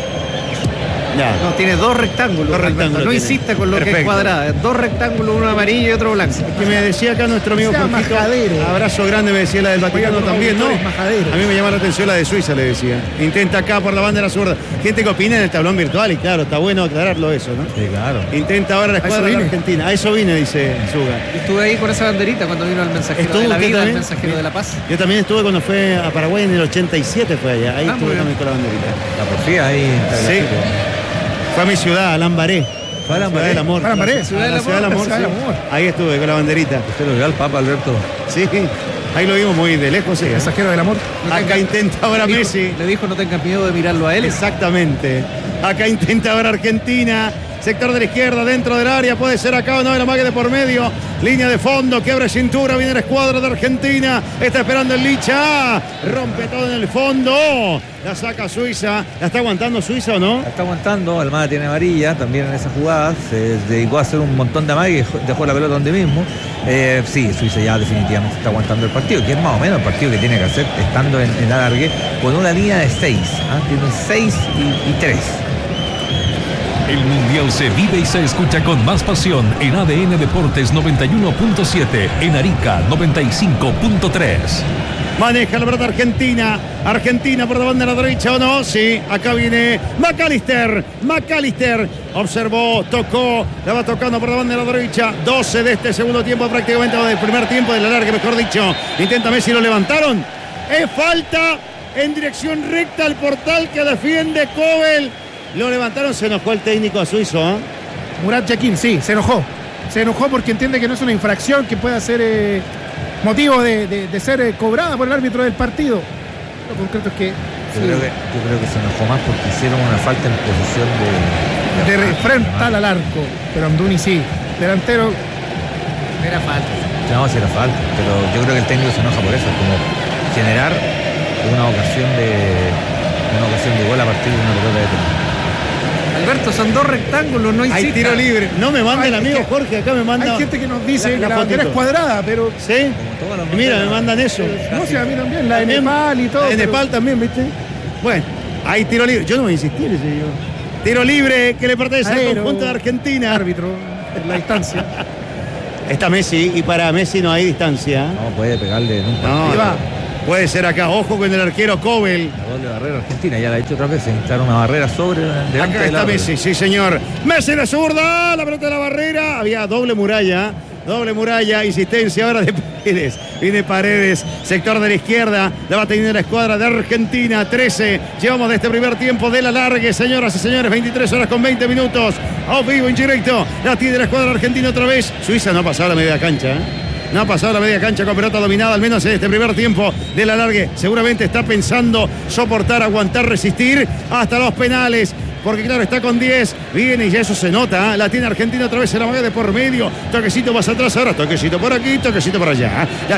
Ya. No, tiene dos rectángulos. Dos Alberto, rectángulos no tiene. insista con lo que es Perfecto. cuadrada. Dos rectángulos, uno amarillo y otro blanco. Que me decía acá nuestro amigo Se llama Jorgito, majadero. abrazo grande, me decía la del Vaticano Oiga, también, ¿no? es majadero. A mí me llama la atención la de Suiza, le decía. Intenta acá por la bandera zurda. Gente que opina en el tablón virtual y claro, está bueno aclararlo eso, ¿no? Sí, claro. Intenta ahora la eso escuadra de la vine. Argentina. A eso vine, dice Suga. Yo estuve ahí con esa banderita cuando vino el mensajero ¿Estuvo de la usted vida, el también? mensajero de la paz. Yo también estuve cuando fue a Paraguay en el ochenta y siete, fue allá. Ahí Ah, estuve muy también bien. con la banderita. La porfía ahí. Sí. Fue a mi ciudad, a Lambaré. Fue a Lambaré. Ciudad del Amor. Fue a Lambaré. La Ciudad del la Ciudad del Amor, Amor, Ciudad del sí. Amor. Ahí estuve con la banderita. ¿Usted lo vio al Papa, Alberto? Sí, ahí lo vimos muy de lejos, sí. ¿eh? Mensajero del amor. Acá intenta ahora Le dijo- Messi. Le dijo no tengas miedo de mirarlo a él. Exactamente. Acá intenta ahora Argentina. Sector de la izquierda, dentro del área. Puede ser acá o no, el amague de por medio. Línea de fondo, quebra cintura. Viene la escuadra de Argentina. Está esperando el Licha. Rompe todo en el fondo. La saca Suiza. ¿La está aguantando Suiza o no? La está aguantando, Almada tiene amarilla también en esa jugada, se dedicó a hacer un montón de amagues, dejó la pelota donde mismo. Eh, sí, Suiza ya definitivamente está aguantando el partido, que es más o menos el partido que tiene que hacer estando en, en alargue, con una línea de seis, ¿ah? Tiene seis y tres. El Mundial se vive y se escucha con más pasión en A D N Deportes noventa y uno punto siete, en Arica noventa y cinco punto tres. Maneja la pelota Argentina. Argentina por la banda de la derecha o no. Sí, acá viene McAllister. McAllister observó, tocó. La va tocando por la banda de la derecha. doce de este segundo tiempo, prácticamente del primer tiempo de la larga, mejor dicho. Intenta Messi, lo levantaron. Es falta en dirección recta al portal que defiende Kobel. Lo levantaron, se enojó el técnico suizo. ¿eh? Murat Yakin, sí, se enojó. Se enojó porque entiende que no es una infracción que pueda ser eh, motivo de, de, de ser eh, cobrada por el árbitro del partido. Lo concreto es que Yo, sí, creo que yo creo que se enojó más porque hicieron una falta en posición de... de re- frontal al arco, pero Amdouni sí, delantero. Era falta. No, si era falta, pero yo creo que el técnico se enoja por eso, como generar una ocasión de una ocasión de gol a partir de una pelota de penal. Alberto, son dos rectángulos, no Hay insista. tiro libre. No me manda el Ay, amigo es que Jorge, acá me manda. Hay gente que nos dice la- que la la bandera es fotito. cuadrada, pero ¿Sí? Como todas las Y mira, me banderas- mandan eso. no sé, a mí también, la de También, Nepal y todo. la de pero- Nepal también, ¿viste? Bueno, hay tiro libre. Yo no voy a insistir, ese yo. Tiro libre que le pertenece al Aero, conjunto de Argentina. árbitro en la distancia. Está Messi y para Messi no hay distancia. No puede pegarle en un No, partido. Ahí va. puede ser acá. Ojo con el arquero Cobel. La doble barrera argentina, ya la ha hecho otra vez, se instala una barrera sobre delante Acá del está árbitro. Messi, sí señor. Messi la zurda, la pelota de la barrera. Había doble muralla, doble muralla, insistencia ahora de Paredes. Viene Paredes, sector de la izquierda. La va teniendo la escuadra de Argentina. trece. Llevamos de este primer tiempo de la largue, señoras y señores. veintitrés horas con veinte minutos. A vivo, en directo. La tiene la escuadra argentina otra vez. Suiza no ha pasado la media cancha, ¿eh? No ha pasado la media cancha con pelota dominada, al menos en este primer tiempo de la largue. Seguramente está pensando soportar, aguantar, resistir hasta los penales. Porque claro, está con diez. Viene y eso se nota. ¿eh? La tiene Argentina otra vez en la maga de por medio. Toquecito más atrás ahora. Toquecito por aquí, toquecito por allá. ¿eh? La